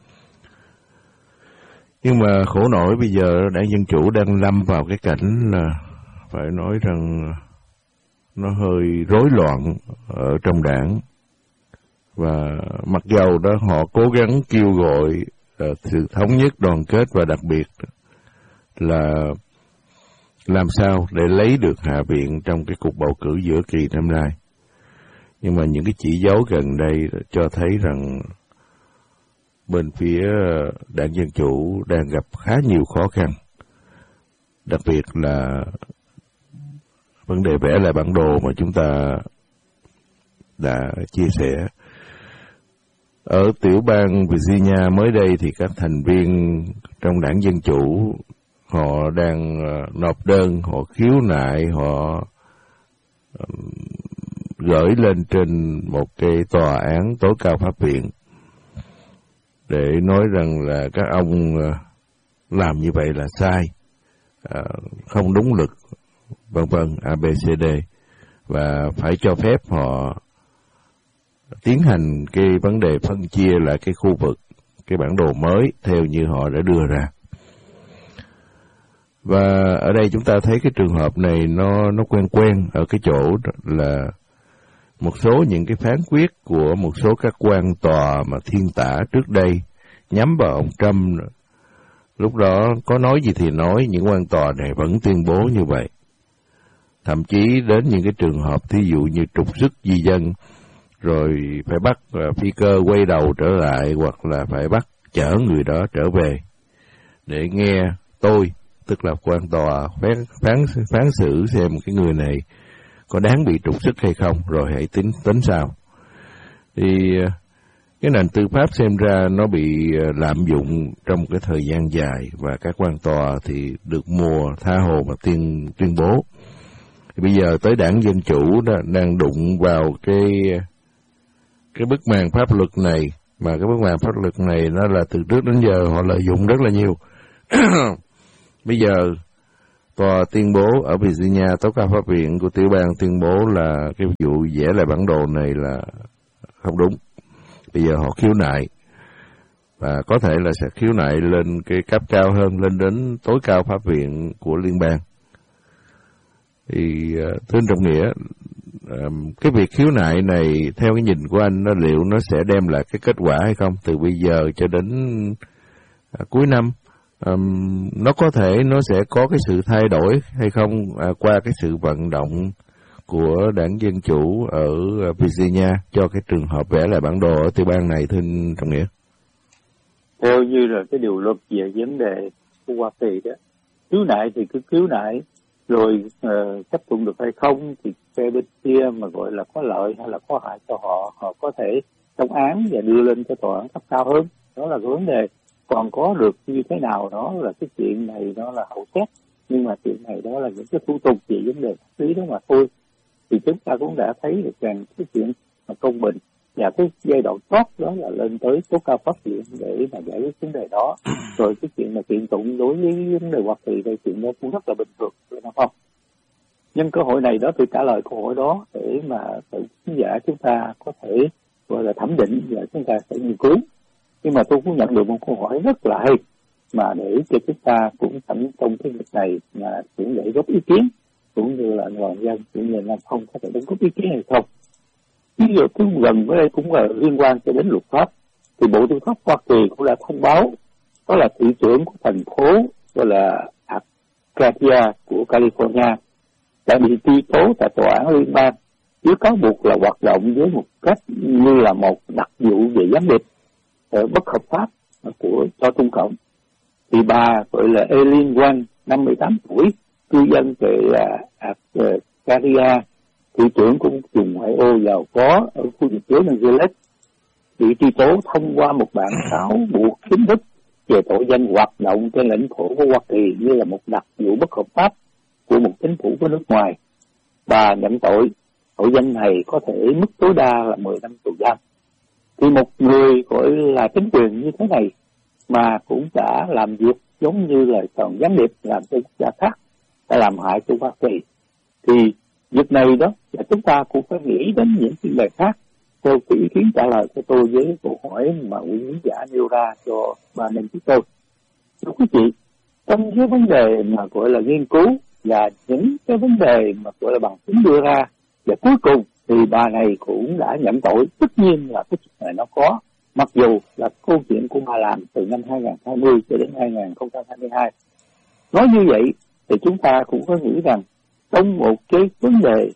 Nhưng mà khổ nổi bây giờ Đảng Dân Chủ đang lâm vào cái cảnh là phải nói rằng nó hơi rối loạn ở trong đảng. Và mặc dầu đó họ cố gắng kêu gọi uh, sự thống nhất đoàn kết, và đặc biệt là làm sao để lấy được Hạ viện trong cái cuộc bầu cử giữa kỳ năm nay. Nhưng mà những cái chỉ dấu gần đây cho thấy rằng bên phía Đảng Dân Chủ đang gặp khá nhiều khó khăn. Đặc biệt là vấn đề vẽ lại bản đồ mà chúng ta đã chia sẻ. Ở tiểu bang Virginia mới đây thì các thành viên trong Đảng Dân Chủ họ đang nộp đơn, họ khiếu nại, họ gửi lên trên một cái tòa án tối cao pháp viện để nói rằng là các ông làm như vậy là sai, không đúng luật, vân vân, a bê xê đê, và phải cho phép họ tiến hành cái vấn đề phân chia lại cái khu vực, cái bản đồ mới theo như họ đã đưa ra. Và ở đây chúng ta thấy cái trường hợp này nó nó quen quen ở cái chỗ là một số những cái phán quyết của một số các quan tòa mà thiên tả trước đây nhắm vào ông Trump. Lúc đó có nói gì thì nói, những quan tòa này vẫn tuyên bố như vậy. Thậm chí đến những cái trường hợp thí dụ như trục xuất di dân, rồi phải bắt phi cơ quay đầu trở lại, hoặc là phải bắt chở người đó trở về để nghe tôi, tức là quan tòa phán, phán, phán xử xem cái người này có đáng bị trục xuất hay không, rồi hãy tính tính sao. Thì cái nền tư pháp xem ra nó bị lạm dụng trong cái thời gian dài, và các quan tòa thì được mùa tha hồ mà tuyên tuyên bố. Thì bây giờ tới Đảng Dân Chủ đó đang đụng vào cái cái bức màn pháp luật này, mà cái bức màn pháp luật này nó là từ trước đến giờ họ lợi dụng rất là nhiều. Bây giờ Tòa tuyên bố ở Virginia, tố cáo pháp viện của tiểu bang tuyên bố là cái vụ vẽ lại bản đồ này là không đúng. Bây giờ họ khiếu nại, và có thể là sẽ khiếu nại lên cái cấp cao hơn, lên đến tối cao pháp viện của liên bang. Thì thưa anh Trọng Nghĩa, cái việc khiếu nại này theo cái nhìn của anh, nó liệu nó sẽ đem lại cái kết quả hay không? Từ bây giờ cho đến cuối năm, Um, nó có thể nó sẽ có cái sự thay đổi hay không à, qua cái sự vận động của đảng Dân Chủ ở Virginia cho cái trường hợp vẽ lại bản đồ ở tiểu bang này, thưa anh Trọng Nghĩa?
Theo như là cái điều luật về vấn đề của Hoa Kỳ đó, khiếu nại thì cứ khiếu nại, rồi uh, chấp thuận được hay không thì phe bên kia mà gọi là có lợi hay là có hại cho họ, họ có thể chống án và đưa lên cho tòa án cấp cao hơn. Đó là cái vấn đề. Còn có được như thế nào đó là cái chuyện này đó là hậu xét, nhưng mà chuyện này đó là những cái thủ tục về vấn đề pháp lý đó mà thôi. Thì chúng ta cũng đã thấy được rằng cái chuyện mà công bình và cái giai đoạn tốt đó là lên tới tố cao pháp viện để mà giải quyết vấn đề đó. Rồi cái chuyện mà kiện tụng đối với vấn đề Hoa Kỳ đây, chuyện đó cũng rất là bình thường, đúng không? Nhân cơ hội này đó tôi trả lời câu hỏi đó để mà tự khán giả chúng ta có thể gọi là thẩm định và chúng ta sẽ nghiên cứu. Nhưng mà tôi cũng nhận được một câu hỏi rất là hay mà để cho chúng ta cũng thành trong cái việc này mà cũng để góp ý kiến, cũng như là người dân cũng như là không có thể đóng góp ý kiến hay không. Ví dụ cũng gần với đây cũng là liên quan cho đến luật pháp, thì Bộ Tư pháp Hoa Kỳ cũng đã thông báo đó là thị trưởng của thành phố gọi là Arcadia của California đã bị truy tố tại tòa án liên bang với cáo buộc là hoạt động với một cách như là một đặc vụ về giám định bất hợp pháp của cho Trung Cộng. Thì bà gọi là Eileen Wang, năm mươi tám tuổi, cư dân tại Arcadia, thị trưởng của vùng ngoại ô giàu có ở khu vực Los Angeles, bị truy tố thông qua một bản cáo buộc chính thức về tội danh hoạt động trên lãnh thổ của Hoa Kỳ như là một đặc vụ bất hợp pháp của một chính phủ của nước ngoài. Bà nhận tội, tội danh này có thể mức tối đa là mười năm tù giam. Thì một người gọi là chính quyền như thế này mà cũng đã làm việc giống như là còn gián điệp làm cho quốc gia khác, đã làm hại cho Hoa Kỳ, thì việc này đó là chúng ta cũng phải nghĩ đến những vấn đề khác. Theo cái ý kiến trả lời của tôi với câu hỏi mà quý khán giả nêu ra cho ba nên chúng tôi, thưa quý vị, trong cái vấn đề mà gọi là nghiên cứu và những cái vấn đề mà gọi là bằng chứng đưa ra, và cuối cùng thì bà này cũng đã nhận tội. Tất nhiên là cái chuyện này nó có, mặc dù là câu chuyện của bà làm từ năm hai nghìn không trăm hai mươi cho đến hai nghìn không trăm hai mươi hai. Nói như vậy thì chúng ta cũng có nghĩ rằng trong một cái vấn đề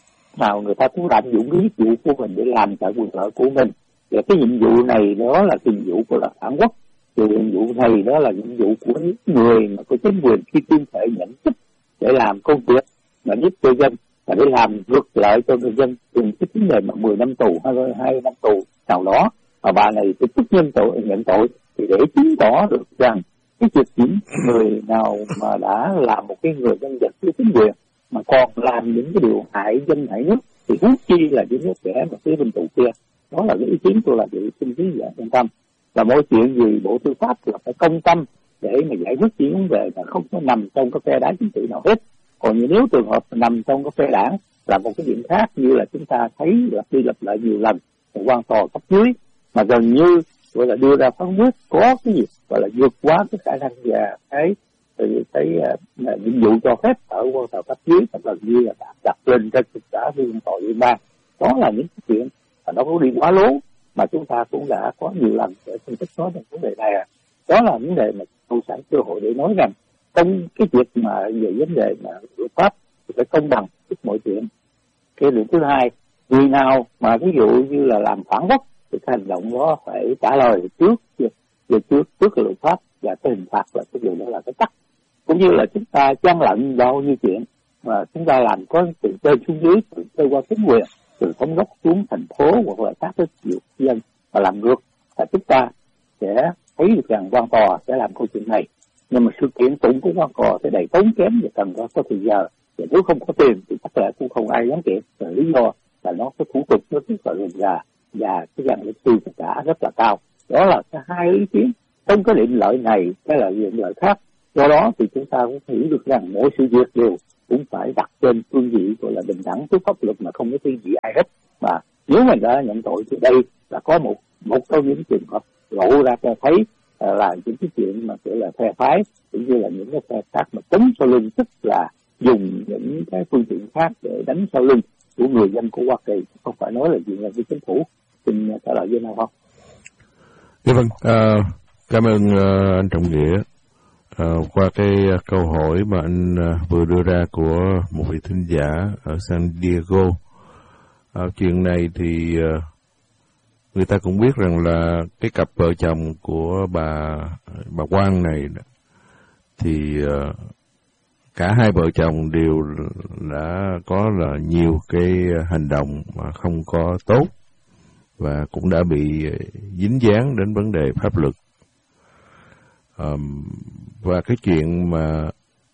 nào người ta cũng lạm dụng cái nhiệm vụ của mình để làm tại quyền lợi của mình, và cái nhiệm vụ này đó là nhiệm vụ của là phản quốc, thì nhiệm vụ này đó là nhiệm vụ của những người mà có chính quyền khi tuyên thệ nhận chức để làm công việc mà giúp cho dân, và để làm ngược lại cho người dân. Từng cái vấn đề mà mười năm tù hay hai năm tù nào đó mà bà này phải tức nhân tội nhận tội, thì để chứng tỏ được rằng cái việc những người nào mà đã làm một cái người dân vật với chính quyền mà còn làm những cái điều hại dân hại nước thì huống chi là những đứa trẻ mà phía bên tù kia. Đó là cái ý kiến tôi là để xin quý vị quan tâm, là mọi chuyện gì Bộ Tư pháp là phải công tâm để mà giải quyết những vấn đề mà không có nằm trong cái phe đảng chính trị nào hết. Còn nếu trường hợp nằm trong cái phe đảng là một cái chuyện khác, như là chúng ta thấy lặp đi lặp lại nhiều lần quan tòa cấp dưới mà gần như gọi là đưa ra phán quyết có cái gì gọi là vượt quá cái khả năng và cái cái, cái uh, nhiệm vụ cho phép ở quan tòa cấp dưới, và gần như là đặt, đặt lên trên tất cả viên tòa liên bang. Đó là những cái chuyện mà nó có đi quá lố mà chúng ta cũng đã có nhiều lần để phân tích nói về vấn đề này. À. Đó là vấn đề mà tôi sẵn cơ hội để nói rằng trong cái việc mà về vấn đề mà luật pháp thì phải công bằng trước mọi chuyện. Cái điều thứ hai, người nào mà ví dụ như là làm phản quốc thì cái hành động đó phải trả lời trước về trước trước cái luật pháp, và cái hình phạt là cái điều đó là cái tắc. Cũng như là chúng ta gian lận bao nhiêu chuyện mà chúng ta làm có từ trên xuống dưới, từ trên qua chính quyền, từ thống đốc xuống thành phố hoặc là các cái triệu dân mà làm ngược, là chúng ta sẽ thấy được rằng quan tòa sẽ làm câu chuyện này. Nhưng mà sự kiện tụng của quan tòa sẽ đầy tốn kém và cần có, có thời giờ, và nếu không có tiền thì chắc là cũng không ai dám kiện. Và lý do là nó có thủ tục nó rất là rườm rà và cái rằng lịch sử tất cả rất là cao. Đó là cái hai ý kiến. Trong cái định lợi này cái là định lợi khác Do đó thì chúng ta cũng hiểu được rằng mỗi sự việc đều cũng phải đặt trên phương vị gọi là bình đẳng trước pháp luật, mà không có thiên vị ai hết. Mà nếu mình đã nhận tội thì đây là có một một trong những trường hợp lộ ra cho thấy uh, là những cái chuyện mà gọi là phe phái cũng như là những cái phe khác mà chống sau lưng, tức là dùng những cái phương tiện khác để đánh sau lưng của người dân của Hoa Kỳ, không phải nói là chuyện là với chính phủ. Xin trả lời với nào không?
Dạ vâng, uh, cảm ơn uh, anh Trọng Nghĩa. Uh, qua cái uh, câu hỏi mà anh uh, vừa đưa ra của một vị thính giả ở San Diego, uh, chuyện này thì uh, người ta cũng biết rằng là cái cặp vợ chồng của bà bà Quang này thì uh, cả hai vợ chồng đều đã có là nhiều cái hành động mà không có tốt và cũng đã bị dính dáng đến vấn đề pháp luật. Um, và cái chuyện mà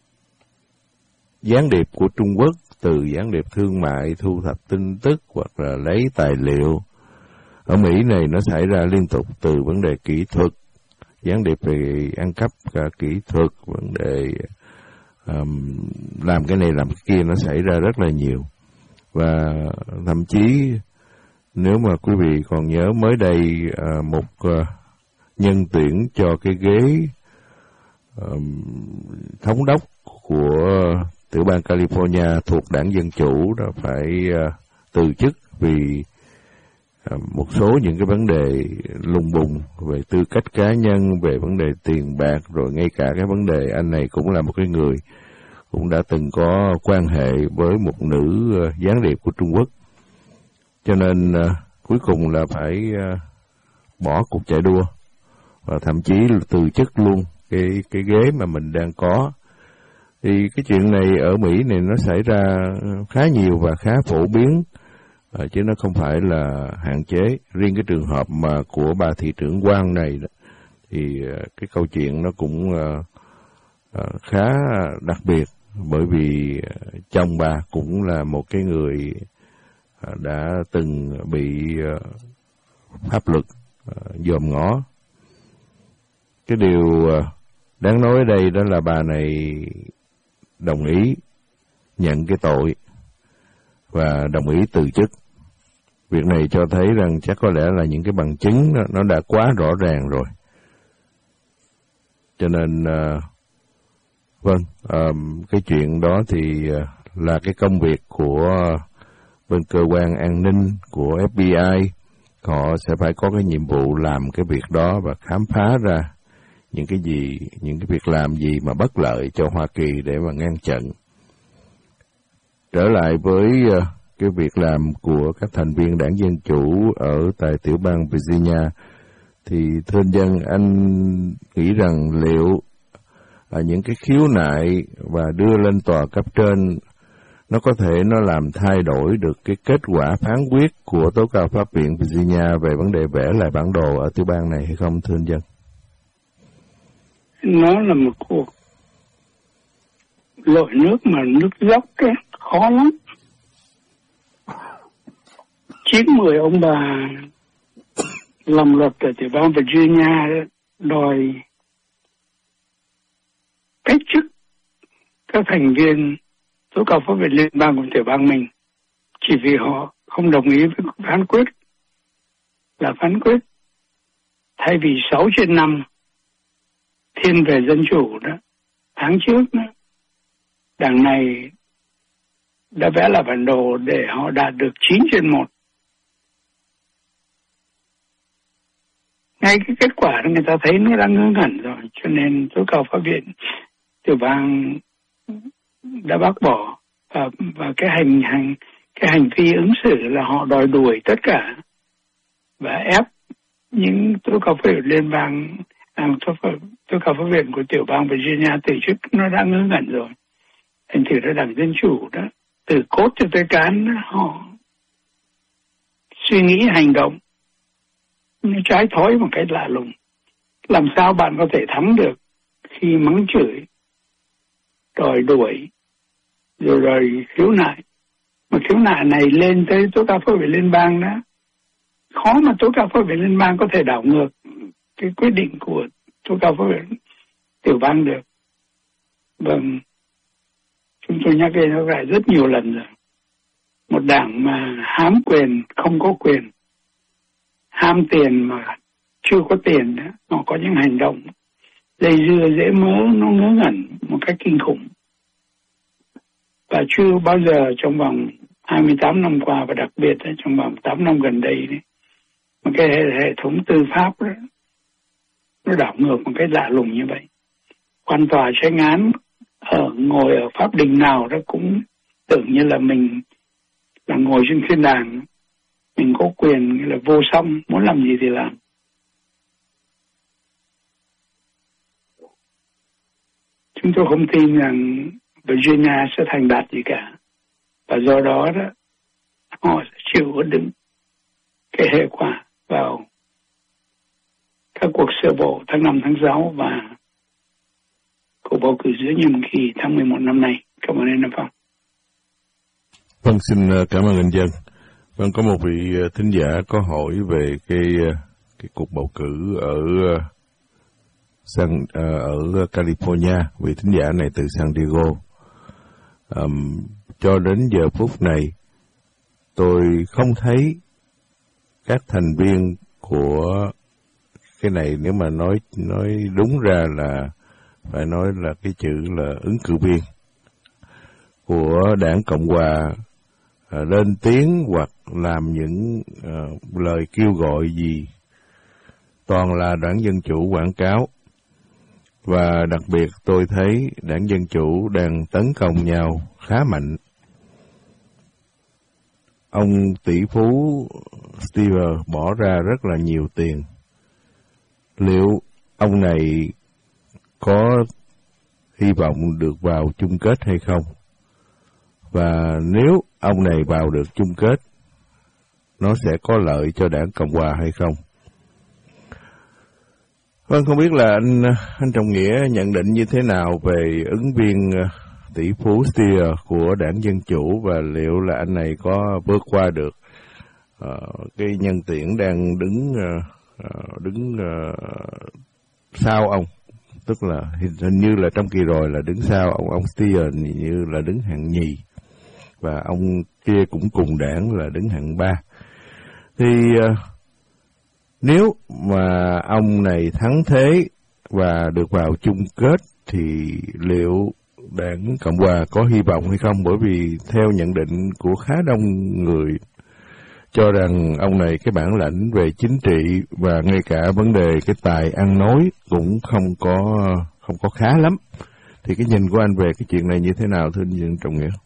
gián điệp của Trung Quốc, từ gián điệp thương mại thu thập tin tức hoặc là lấy tài liệu ở Mỹ này, nó xảy ra liên tục, từ vấn đề kỹ thuật, gián điệp về ăn cắp cả kỹ thuật, vấn đề um, làm cái này làm cái kia, nó xảy ra rất là nhiều. Và thậm chí nếu mà quý vị còn nhớ mới đây uh, một uh, nhân tuyển cho cái ghế um, thống đốc của tiểu bang California thuộc đảng Dân Chủ đã phải uh, từ chức vì uh, một số những cái vấn đề lùng bùng về tư cách cá nhân, về vấn đề tiền bạc, rồi ngay cả cái vấn đề anh này cũng là một cái người cũng đã từng có quan hệ với một nữ uh, gián điệp của Trung Quốc. Cho nên uh, cuối cùng là phải uh, bỏ cuộc chạy đua và thậm chí từ chức luôn cái cái ghế mà mình đang có. Thì cái chuyện này ở Mỹ này nó xảy ra khá nhiều và khá phổ biến, uh, chứ nó không phải là hạn chế. Riêng cái trường hợp mà của bà thị trưởng Quang này đó, thì uh, cái câu chuyện nó cũng uh, uh, khá đặc biệt, bởi vì uh, chồng bà cũng là một cái người uh, đã từng bị uh, pháp luật uh, dòm ngó. Cái điều uh, đáng nói ở đây đó là bà này đồng ý nhận cái tội và đồng ý từ chức. Việc này cho thấy rằng chắc có lẽ là những cái bằng chứng nó, nó đã quá rõ ràng rồi. Cho nên uh, vâng, um, cái chuyện đó thì uh, là cái công việc của uh, bên cơ quan an ninh của F B I. Họ sẽ phải có cái nhiệm vụ làm cái việc đó và khám phá ra những cái gì, những cái việc làm gì mà bất lợi cho Hoa Kỳ để mà ngăn chặn. Trở lại với uh, cái việc làm của các thành viên đảng Dân Chủ ở tại tiểu bang Virginia, thì thưa dân, anh nghĩ rằng liệu uh, những cái khiếu nại và đưa lên tòa cấp trên nó có thể nó làm thay đổi được cái kết quả phán quyết của tố cáo pháp viện Virginia về vấn đề vẽ lại bản đồ ở tiểu bang này hay không, thưa anh dân?
Nó là một cuộc lội nước mà nước dốc ấy, khó lắm. Chín mười ông bà làm luật ở tiểu bang Virginia đòi cách chức các thành viên tố cáo pháp viện liên bang của tiểu bang mình, chỉ vì họ không đồng ý với phán quyết là phán quyết thay vì sáu trên năm thiên về dân chủ đó, tháng trước đó, đảng này đã vẽ lại bản đồ để họ đạt được chín trên một. Ngay cái kết quả đó người ta thấy nó đang ngớ ngẩn rồi, cho nên tố cáo pháp viện tiểu bang đã bác bỏ và, và cái hành hành cái hành vi ứng xử là họ đòi đuổi tất cả và ép những tố cáo pháp viện liên bang, à, tố cáo pháp viện của tiểu bang Virginia từ chức. Nó đã ngớ ngẩn rồi. Thành thử là đảng Dân Chủ đó, từ cốt cho tới cán họ suy nghĩ hành động nó trái thói một cách lạ lùng. Làm sao bạn có thể thắng được khi mắng chửi, đòi đuổi, rồi rồi khiếu nại. Mà khiếu nại này lên tới tố cáo pháp viện liên bang đó, khó mà tố cáo pháp viện liên bang có thể đảo ngược cái quyết định của tố cáo pháp viện tiểu bang được. Vâng, chúng tôi nhắc đây nó lại rất nhiều lần rồi. Một đảng mà hám quyền không có quyền, ham tiền mà chưa có tiền, nó có những hành động dây dưa dễ mớ, nó ngớ ngẩn một cách kinh khủng. Và chưa bao giờ trong vòng hai mươi tám năm qua, và đặc biệt là trong vòng tám năm gần đây đấy, một cái hệ, hệ thống tư pháp đó, nó đảo ngược một cái lạ lùng như vậy. Quan tòa tranh án ở ngồi ở pháp đình nào đó cũng tưởng như là mình là ngồi trên thiên đàng, mình có quyền là vô song, muốn làm gì thì làm. Chúng tôi không tin rằng Virginia sẽ thành đạt gì cả, và do đó đó họ sẽ chịu đựng cái hệ quả vào các cuộc sơ bộ tháng năm, tháng sáu và cuộc bầu cử giữa nhiệm kỳ tháng mười một năm nay. Cảm ơn anh Nam Phong.
Vâng, xin cảm ơn anh Dân. Vâng, có một vị thính giả có hỏi về cái cái cuộc bầu cử ở San, ở California. Vị thính giả này từ San Diego. Um, cho đến giờ phút này, tôi không thấy các thành viên của cái này, nếu mà nói nói đúng ra là phải nói là cái chữ là ứng cử viên của Đảng Cộng Hòa à, lên tiếng hoặc làm những à, lời kêu gọi gì, toàn là Đảng Dân Chủ quảng cáo. Và đặc biệt tôi thấy Đảng Dân Chủ đang tấn công nhau khá mạnh. Ông tỷ phú Steve bỏ ra rất là nhiều tiền. Liệu ông này có hy vọng được vào chung kết hay không? Và nếu ông này vào được chung kết, nó sẽ có lợi cho Đảng Cộng Hòa hay không? Vâng, không biết là anh anh Trọng Nghĩa nhận định như thế nào về ứng viên tỷ phú Steyer của Đảng Dân Chủ, và liệu là anh này có vượt qua được uh, cái nhân tuyển đang đứng uh, đứng uh, sau ông, tức là hình như là trong kỳ rồi là đứng sau ông ông Steyer, như là đứng hạng nhì, và ông kia cũng cùng đảng là đứng hạng ba. Thì uh, nếu mà ông này thắng thế và được vào chung kết thì liệu Đảng Cộng Hòa có hy vọng hay không? Bởi vì theo nhận định của khá đông người cho rằng ông này cái bản lãnh về chính trị và ngay cả vấn đề cái tài ăn nói cũng không có không có khá lắm. Thì cái nhìn của anh về cái chuyện này như thế nào, thưa anh Trọng Nghĩa?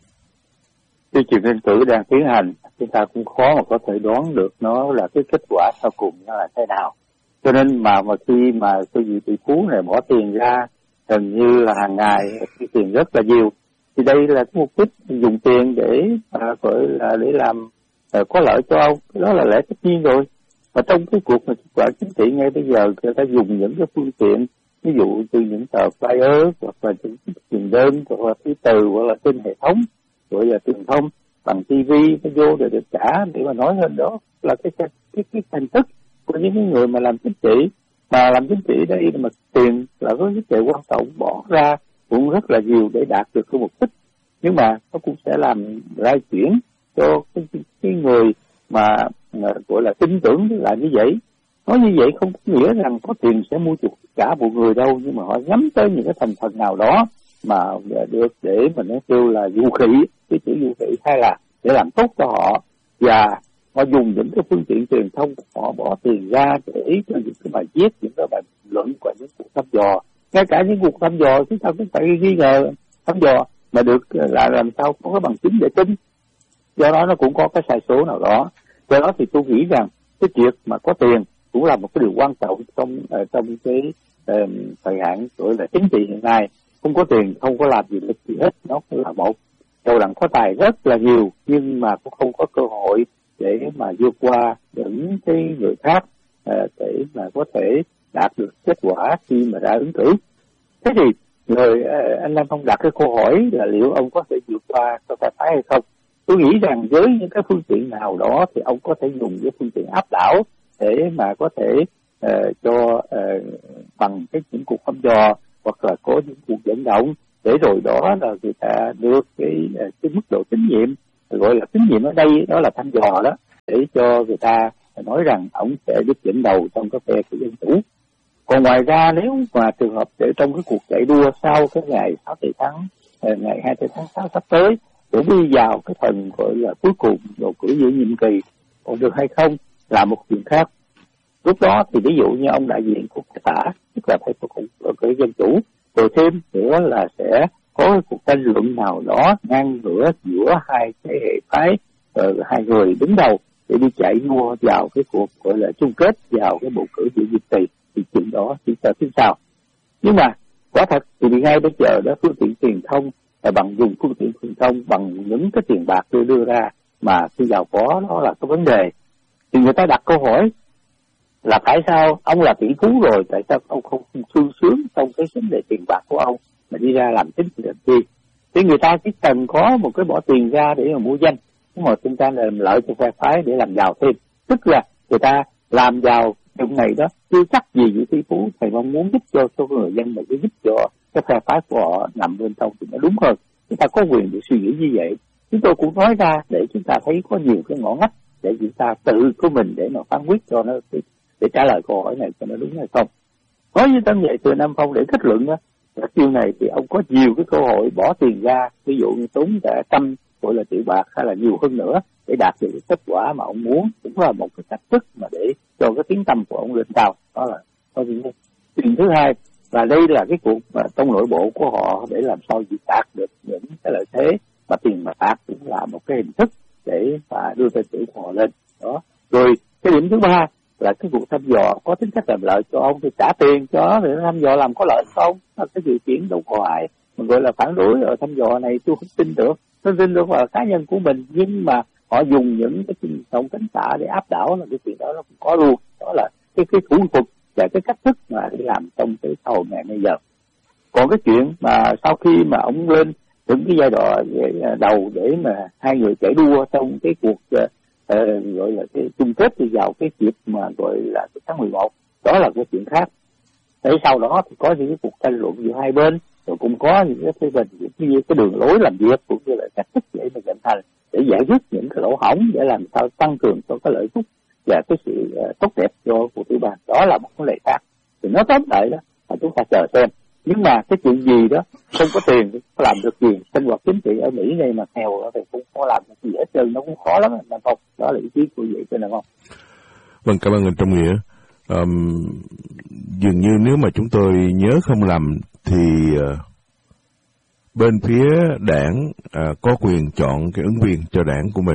Cái chuyện tranh cử đang tiến hành, chúng ta cũng khó mà có thể đoán được nó là cái kết quả sau cùng nó là thế nào. Cho nên mà mà khi mà cái vị tỷ phú này bỏ tiền ra gần như là hàng ngày, cái tiền rất là nhiều, thì đây là cái mục đích dùng tiền để à, gọi là để làm à, có lợi cho ông, đó là lẽ tất nhiên rồi. Và trong cái cuộc mà kết quả chính trị ngay bây giờ, người ta dùng những cái phương tiện, ví dụ từ những tờ flyer hoặc là những truyền đơn hoặc là ký từ hoặc là trên hệ thống gọi là truyền thông bằng ti vi, nó vô để được trả để mà nói lên đó là cái cái cái, cái thành tích của những người mà làm chính trị. Mà làm chính trị đây mà tiền là có vấn đề quan trọng, bỏ ra cũng rất là nhiều để đạt được cái mục đích, nhưng mà nó cũng sẽ làm lai chuyển cho cái, cái, cái người mà, mà gọi là tin tưởng là như vậy. Nói như vậy không có nghĩa rằng có tiền sẽ mua chuộc cả một người đâu, nhưng mà họ nhắm tới những cái thành phần nào đó mà được để mà nó kêu là vũ khí, cái chữ vũ khí, hay là để làm tốt cho họ, và họ dùng những cái phương tiện truyền thông, họ bỏ tiền ra để cho những cái bài viết, những cái bài luận của những cuộc thăm dò. Ngay cả những cuộc thăm dò chúng ta cũng phải ghi ngờ thăm dò mà được là làm sao có cái bằng chứng để tin, do đó nó cũng có cái sai số nào đó. Do đó thì tôi nghĩ rằng cái việc mà có tiền cũng là một cái điều quan trọng trong uh, trong cái uh, thời hạn gọi là chính trị hiện nay. Không có tiền không có làm gì được gì hết, nó là một. Đầu đẳng có tài rất là nhiều nhưng mà cũng không có cơ hội để mà vượt qua những cái người khác uh, để mà có thể đạt được kết quả khi mà đã ứng cử. Thế thì người uh, anh Nam Phong đặt cái câu hỏi là liệu ông có thể vượt qua cho ta thấy hay không? Tôi nghĩ rằng với những cái phương tiện nào đó thì ông có thể dùng cái phương tiện áp đảo để mà có thể uh, cho uh, bằng cái những cuộc thăm dò hoặc là có những cuộc vận động để rồi đó là người ta được cái cái mức độ tín nhiệm, gọi là tín nhiệm ở đây đó là thăm dò đó, để cho người ta nói rằng ông sẽ giúp dẫn đầu trong cái phe của dân chủ. Còn ngoài ra nếu mà trường hợp để trong cái cuộc chạy đua sau cái ngày sáu tháng ngày hai mươi tháng sáu sắp tới để đi vào cái phần gọi là cuối cùng bầu cử giữa nhiệm kỳ còn được hay không là một chuyện khác. Lúc đó thì ví dụ như ông đại diện của phe tả, tức là phe của bầu cử dân chủ, rồi thêm nữa là sẽ có cái cuộc tranh luận nào đó ngang ngửa giữa hai cái hệ phái, uh, hai người đứng đầu để đi chạy đua vào cái cuộc gọi là chung kết vào cái bầu cử giữa nhiệm kỳ, thì chuyện đó chỉ chờ phía sau. Nhưng mà quả thật thì ngay bây giờ đó phương tiện truyền thông là bằng dùng phương tiện truyền thông bằng những cái tiền bạc đưa đưa ra mà khi giàu có đó là cái vấn đề, thì người ta đặt câu hỏi là tại sao ông là tỷ phú rồi, tại sao ông không sung sướng trong cái vấn đề tiền bạc của ông mà đi ra làm chính trị làm chi? Thì người ta chỉ cần có một cái bỏ tiền ra để mà mua danh, nhưng mà chúng ta làm lợi cho phe phái để làm giàu thêm, tức là người ta làm giàu trong này đó chưa chắc gì vị tỷ phú. Thầy mong muốn giúp cho cho người dân mà giúp cho cái phe phái của họ nằm bên trong thì nó đúng hơn. Chúng ta có quyền để suy nghĩ như vậy. Chúng tôi cũng nói ra để chúng ta thấy có nhiều cái ngõ ngách để chúng ta tự của mình để mà phán quyết cho nó, để trả lời câu hỏi này cho nó đúng hay không. Nói như Tân Vậy từ Nam Phong để kết luận đó, là chiều này thì ông có nhiều cái cơ hội bỏ tiền ra, ví dụ như tốn cả trăm gọi là triệu bạc hay là nhiều hơn nữa để đạt được cái kết quả mà ông muốn, cũng là một cái cách thức mà để cho cái tiếng tăm của ông lên cao. Đó là có chuyện thứ hai, và đây là cái cuộc mà trong nội bộ của họ để làm sao gì đạt được những cái lợi thế, mà tiền mà đạt cũng là một cái hình thức để mà đưa tên tuổi của họ lên đó. Rồi cái điểm thứ ba là cái cuộc thăm dò có tính chất làm lợi cho ông, thì trả tiền cho để thăm dò làm có lợi không? Là cái dự kiến đâu có ai mình gọi là phản đối ở thăm dò này, tôi không tin được. Tôi tin được vào cá nhân của mình, nhưng mà họ dùng những cái truyền thông cánh tả để áp đảo là cái chuyện đó nó cũng có luôn. Đó là cái cái thủ thuật và cái cách thức mà để làm trong cái xã hội ngày bây giờ. Còn cái chuyện mà sau khi mà ông lên những cái giai đoạn đầu để mà hai người chạy đua trong cái cuộc uh, gọi là cái chung kết thì vào cái dịp mà gọi là tháng mười một, đó là cái chuyện khác. Thế sau đó thì có những cái cuộc tranh luận giữa hai bên, rồi cũng có những cái phê bình những cái đường lối làm việc cũng như là cách thức để mà vận hành để giải quyết những cái lỗ hổng, để làm sao tăng cường cho cái lợi ích và cái sự uh, tốt đẹp cho cuộc tiểu bang. Đó là một vấn đề khác. Thì nó tóm lại đó là chúng ta chờ xem. Nhưng mà cái chuyện gì đó không có tiền có làm được gì, sinh hoạt chính trị ở Mỹ này mà nghèo thì cũng có làm được gì hết trơn, nó cũng khó lắm anh Phong. Đó là ý kiến của vị trên, được không?
Vâng, cảm ơn anh Trong Nghĩa. Um, dường như nếu mà chúng tôi nhớ không lầm thì uh, bên phía đảng uh, có quyền chọn cái ứng viên cho đảng của mình.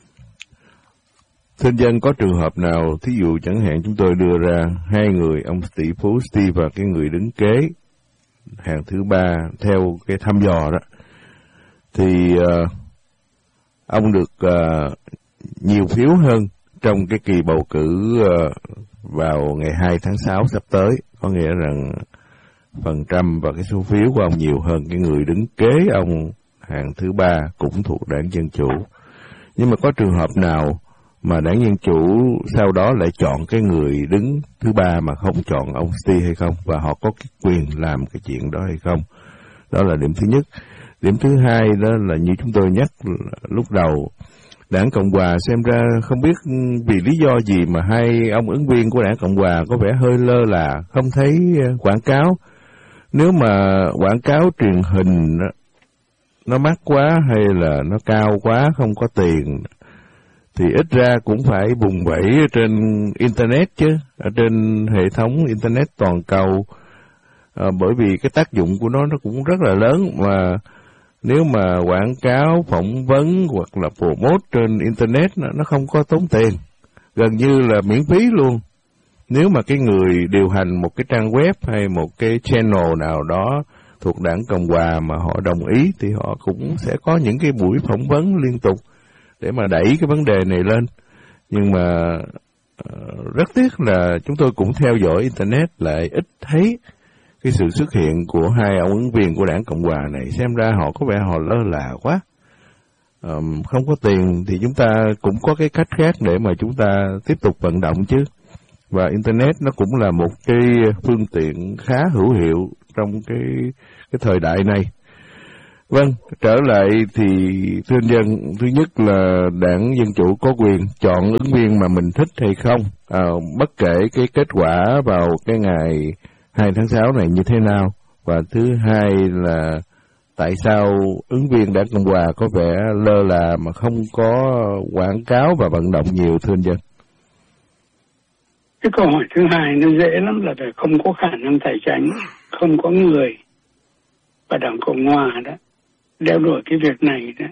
Thưa dân, có trường hợp nào, thí dụ chẳng hạn chúng tôi đưa ra hai người, ông tỷ phú Steve và cái người đứng kế hàng thứ ba theo cái thăm dò đó, thì uh, ông được uh, nhiều phiếu hơn trong cái kỳ bầu cử uh, vào ngày hai tháng sáu sắp tới, có nghĩa rằng phần trăm và cái số phiếu của ông nhiều hơn cái người đứng kế ông hàng thứ ba cũng thuộc đảng Dân Chủ. Nhưng mà có trường hợp nào mà đảng Dân Chủ sau đó lại chọn cái người đứng thứ ba mà không chọn ông Steve hay không? Và họ có cái quyền làm cái chuyện đó hay không? Đó là điểm thứ nhất. Điểm thứ hai đó là như chúng tôi nhắc lúc đầu, đảng Cộng Hòa xem ra không biết vì lý do gì mà hai ông ứng viên của đảng Cộng Hòa có vẻ hơi lơ là, không thấy quảng cáo. Nếu mà quảng cáo truyền hình nó mắc quá hay là nó cao quá, không có tiền, thì ít ra cũng phải bùng bẩy trên Internet chứ, ở trên hệ thống Internet toàn cầu, à, bởi vì cái tác dụng của nó nó cũng rất là lớn. Mà nếu mà quảng cáo, phỏng vấn hoặc là promote trên Internet nó, nó không có tốn tiền, gần như là miễn phí luôn. Nếu mà cái người điều hành một cái trang web hay một cái channel nào đó thuộc đảng Cộng Hòa mà họ đồng ý thì họ cũng sẽ có những cái buổi phỏng vấn liên tục để mà đẩy cái vấn đề này lên. Nhưng mà uh, rất tiếc là chúng tôi cũng theo dõi Internet lại ít thấy cái sự xuất hiện của hai ông ứng viên của đảng Cộng Hòa này. Xem ra họ có vẻ họ lơ là quá. Um, không có tiền thì chúng ta cũng có cái cách khác để mà chúng ta tiếp tục vận động chứ. Và Internet nó cũng là một cái phương tiện khá hữu hiệu trong cái cái thời đại này. Vâng, trở lại thì thưa anh Dân, thứ nhất là Đảng Dân Chủ có quyền chọn ứng viên mà mình thích hay không, à, bất kể cái kết quả vào cái ngày hai tháng sáu này như thế nào. Và thứ hai là tại sao ứng viên Đảng Cộng Hòa có vẻ lơ là mà không có quảng cáo và vận động nhiều, thưa anh Dân?
Cái câu hỏi thứ hai nó dễ lắm, là phải không có khả năng tài chính, không có người. Và Đảng Cộng Hòa đó đeo đuổi cái việc này đó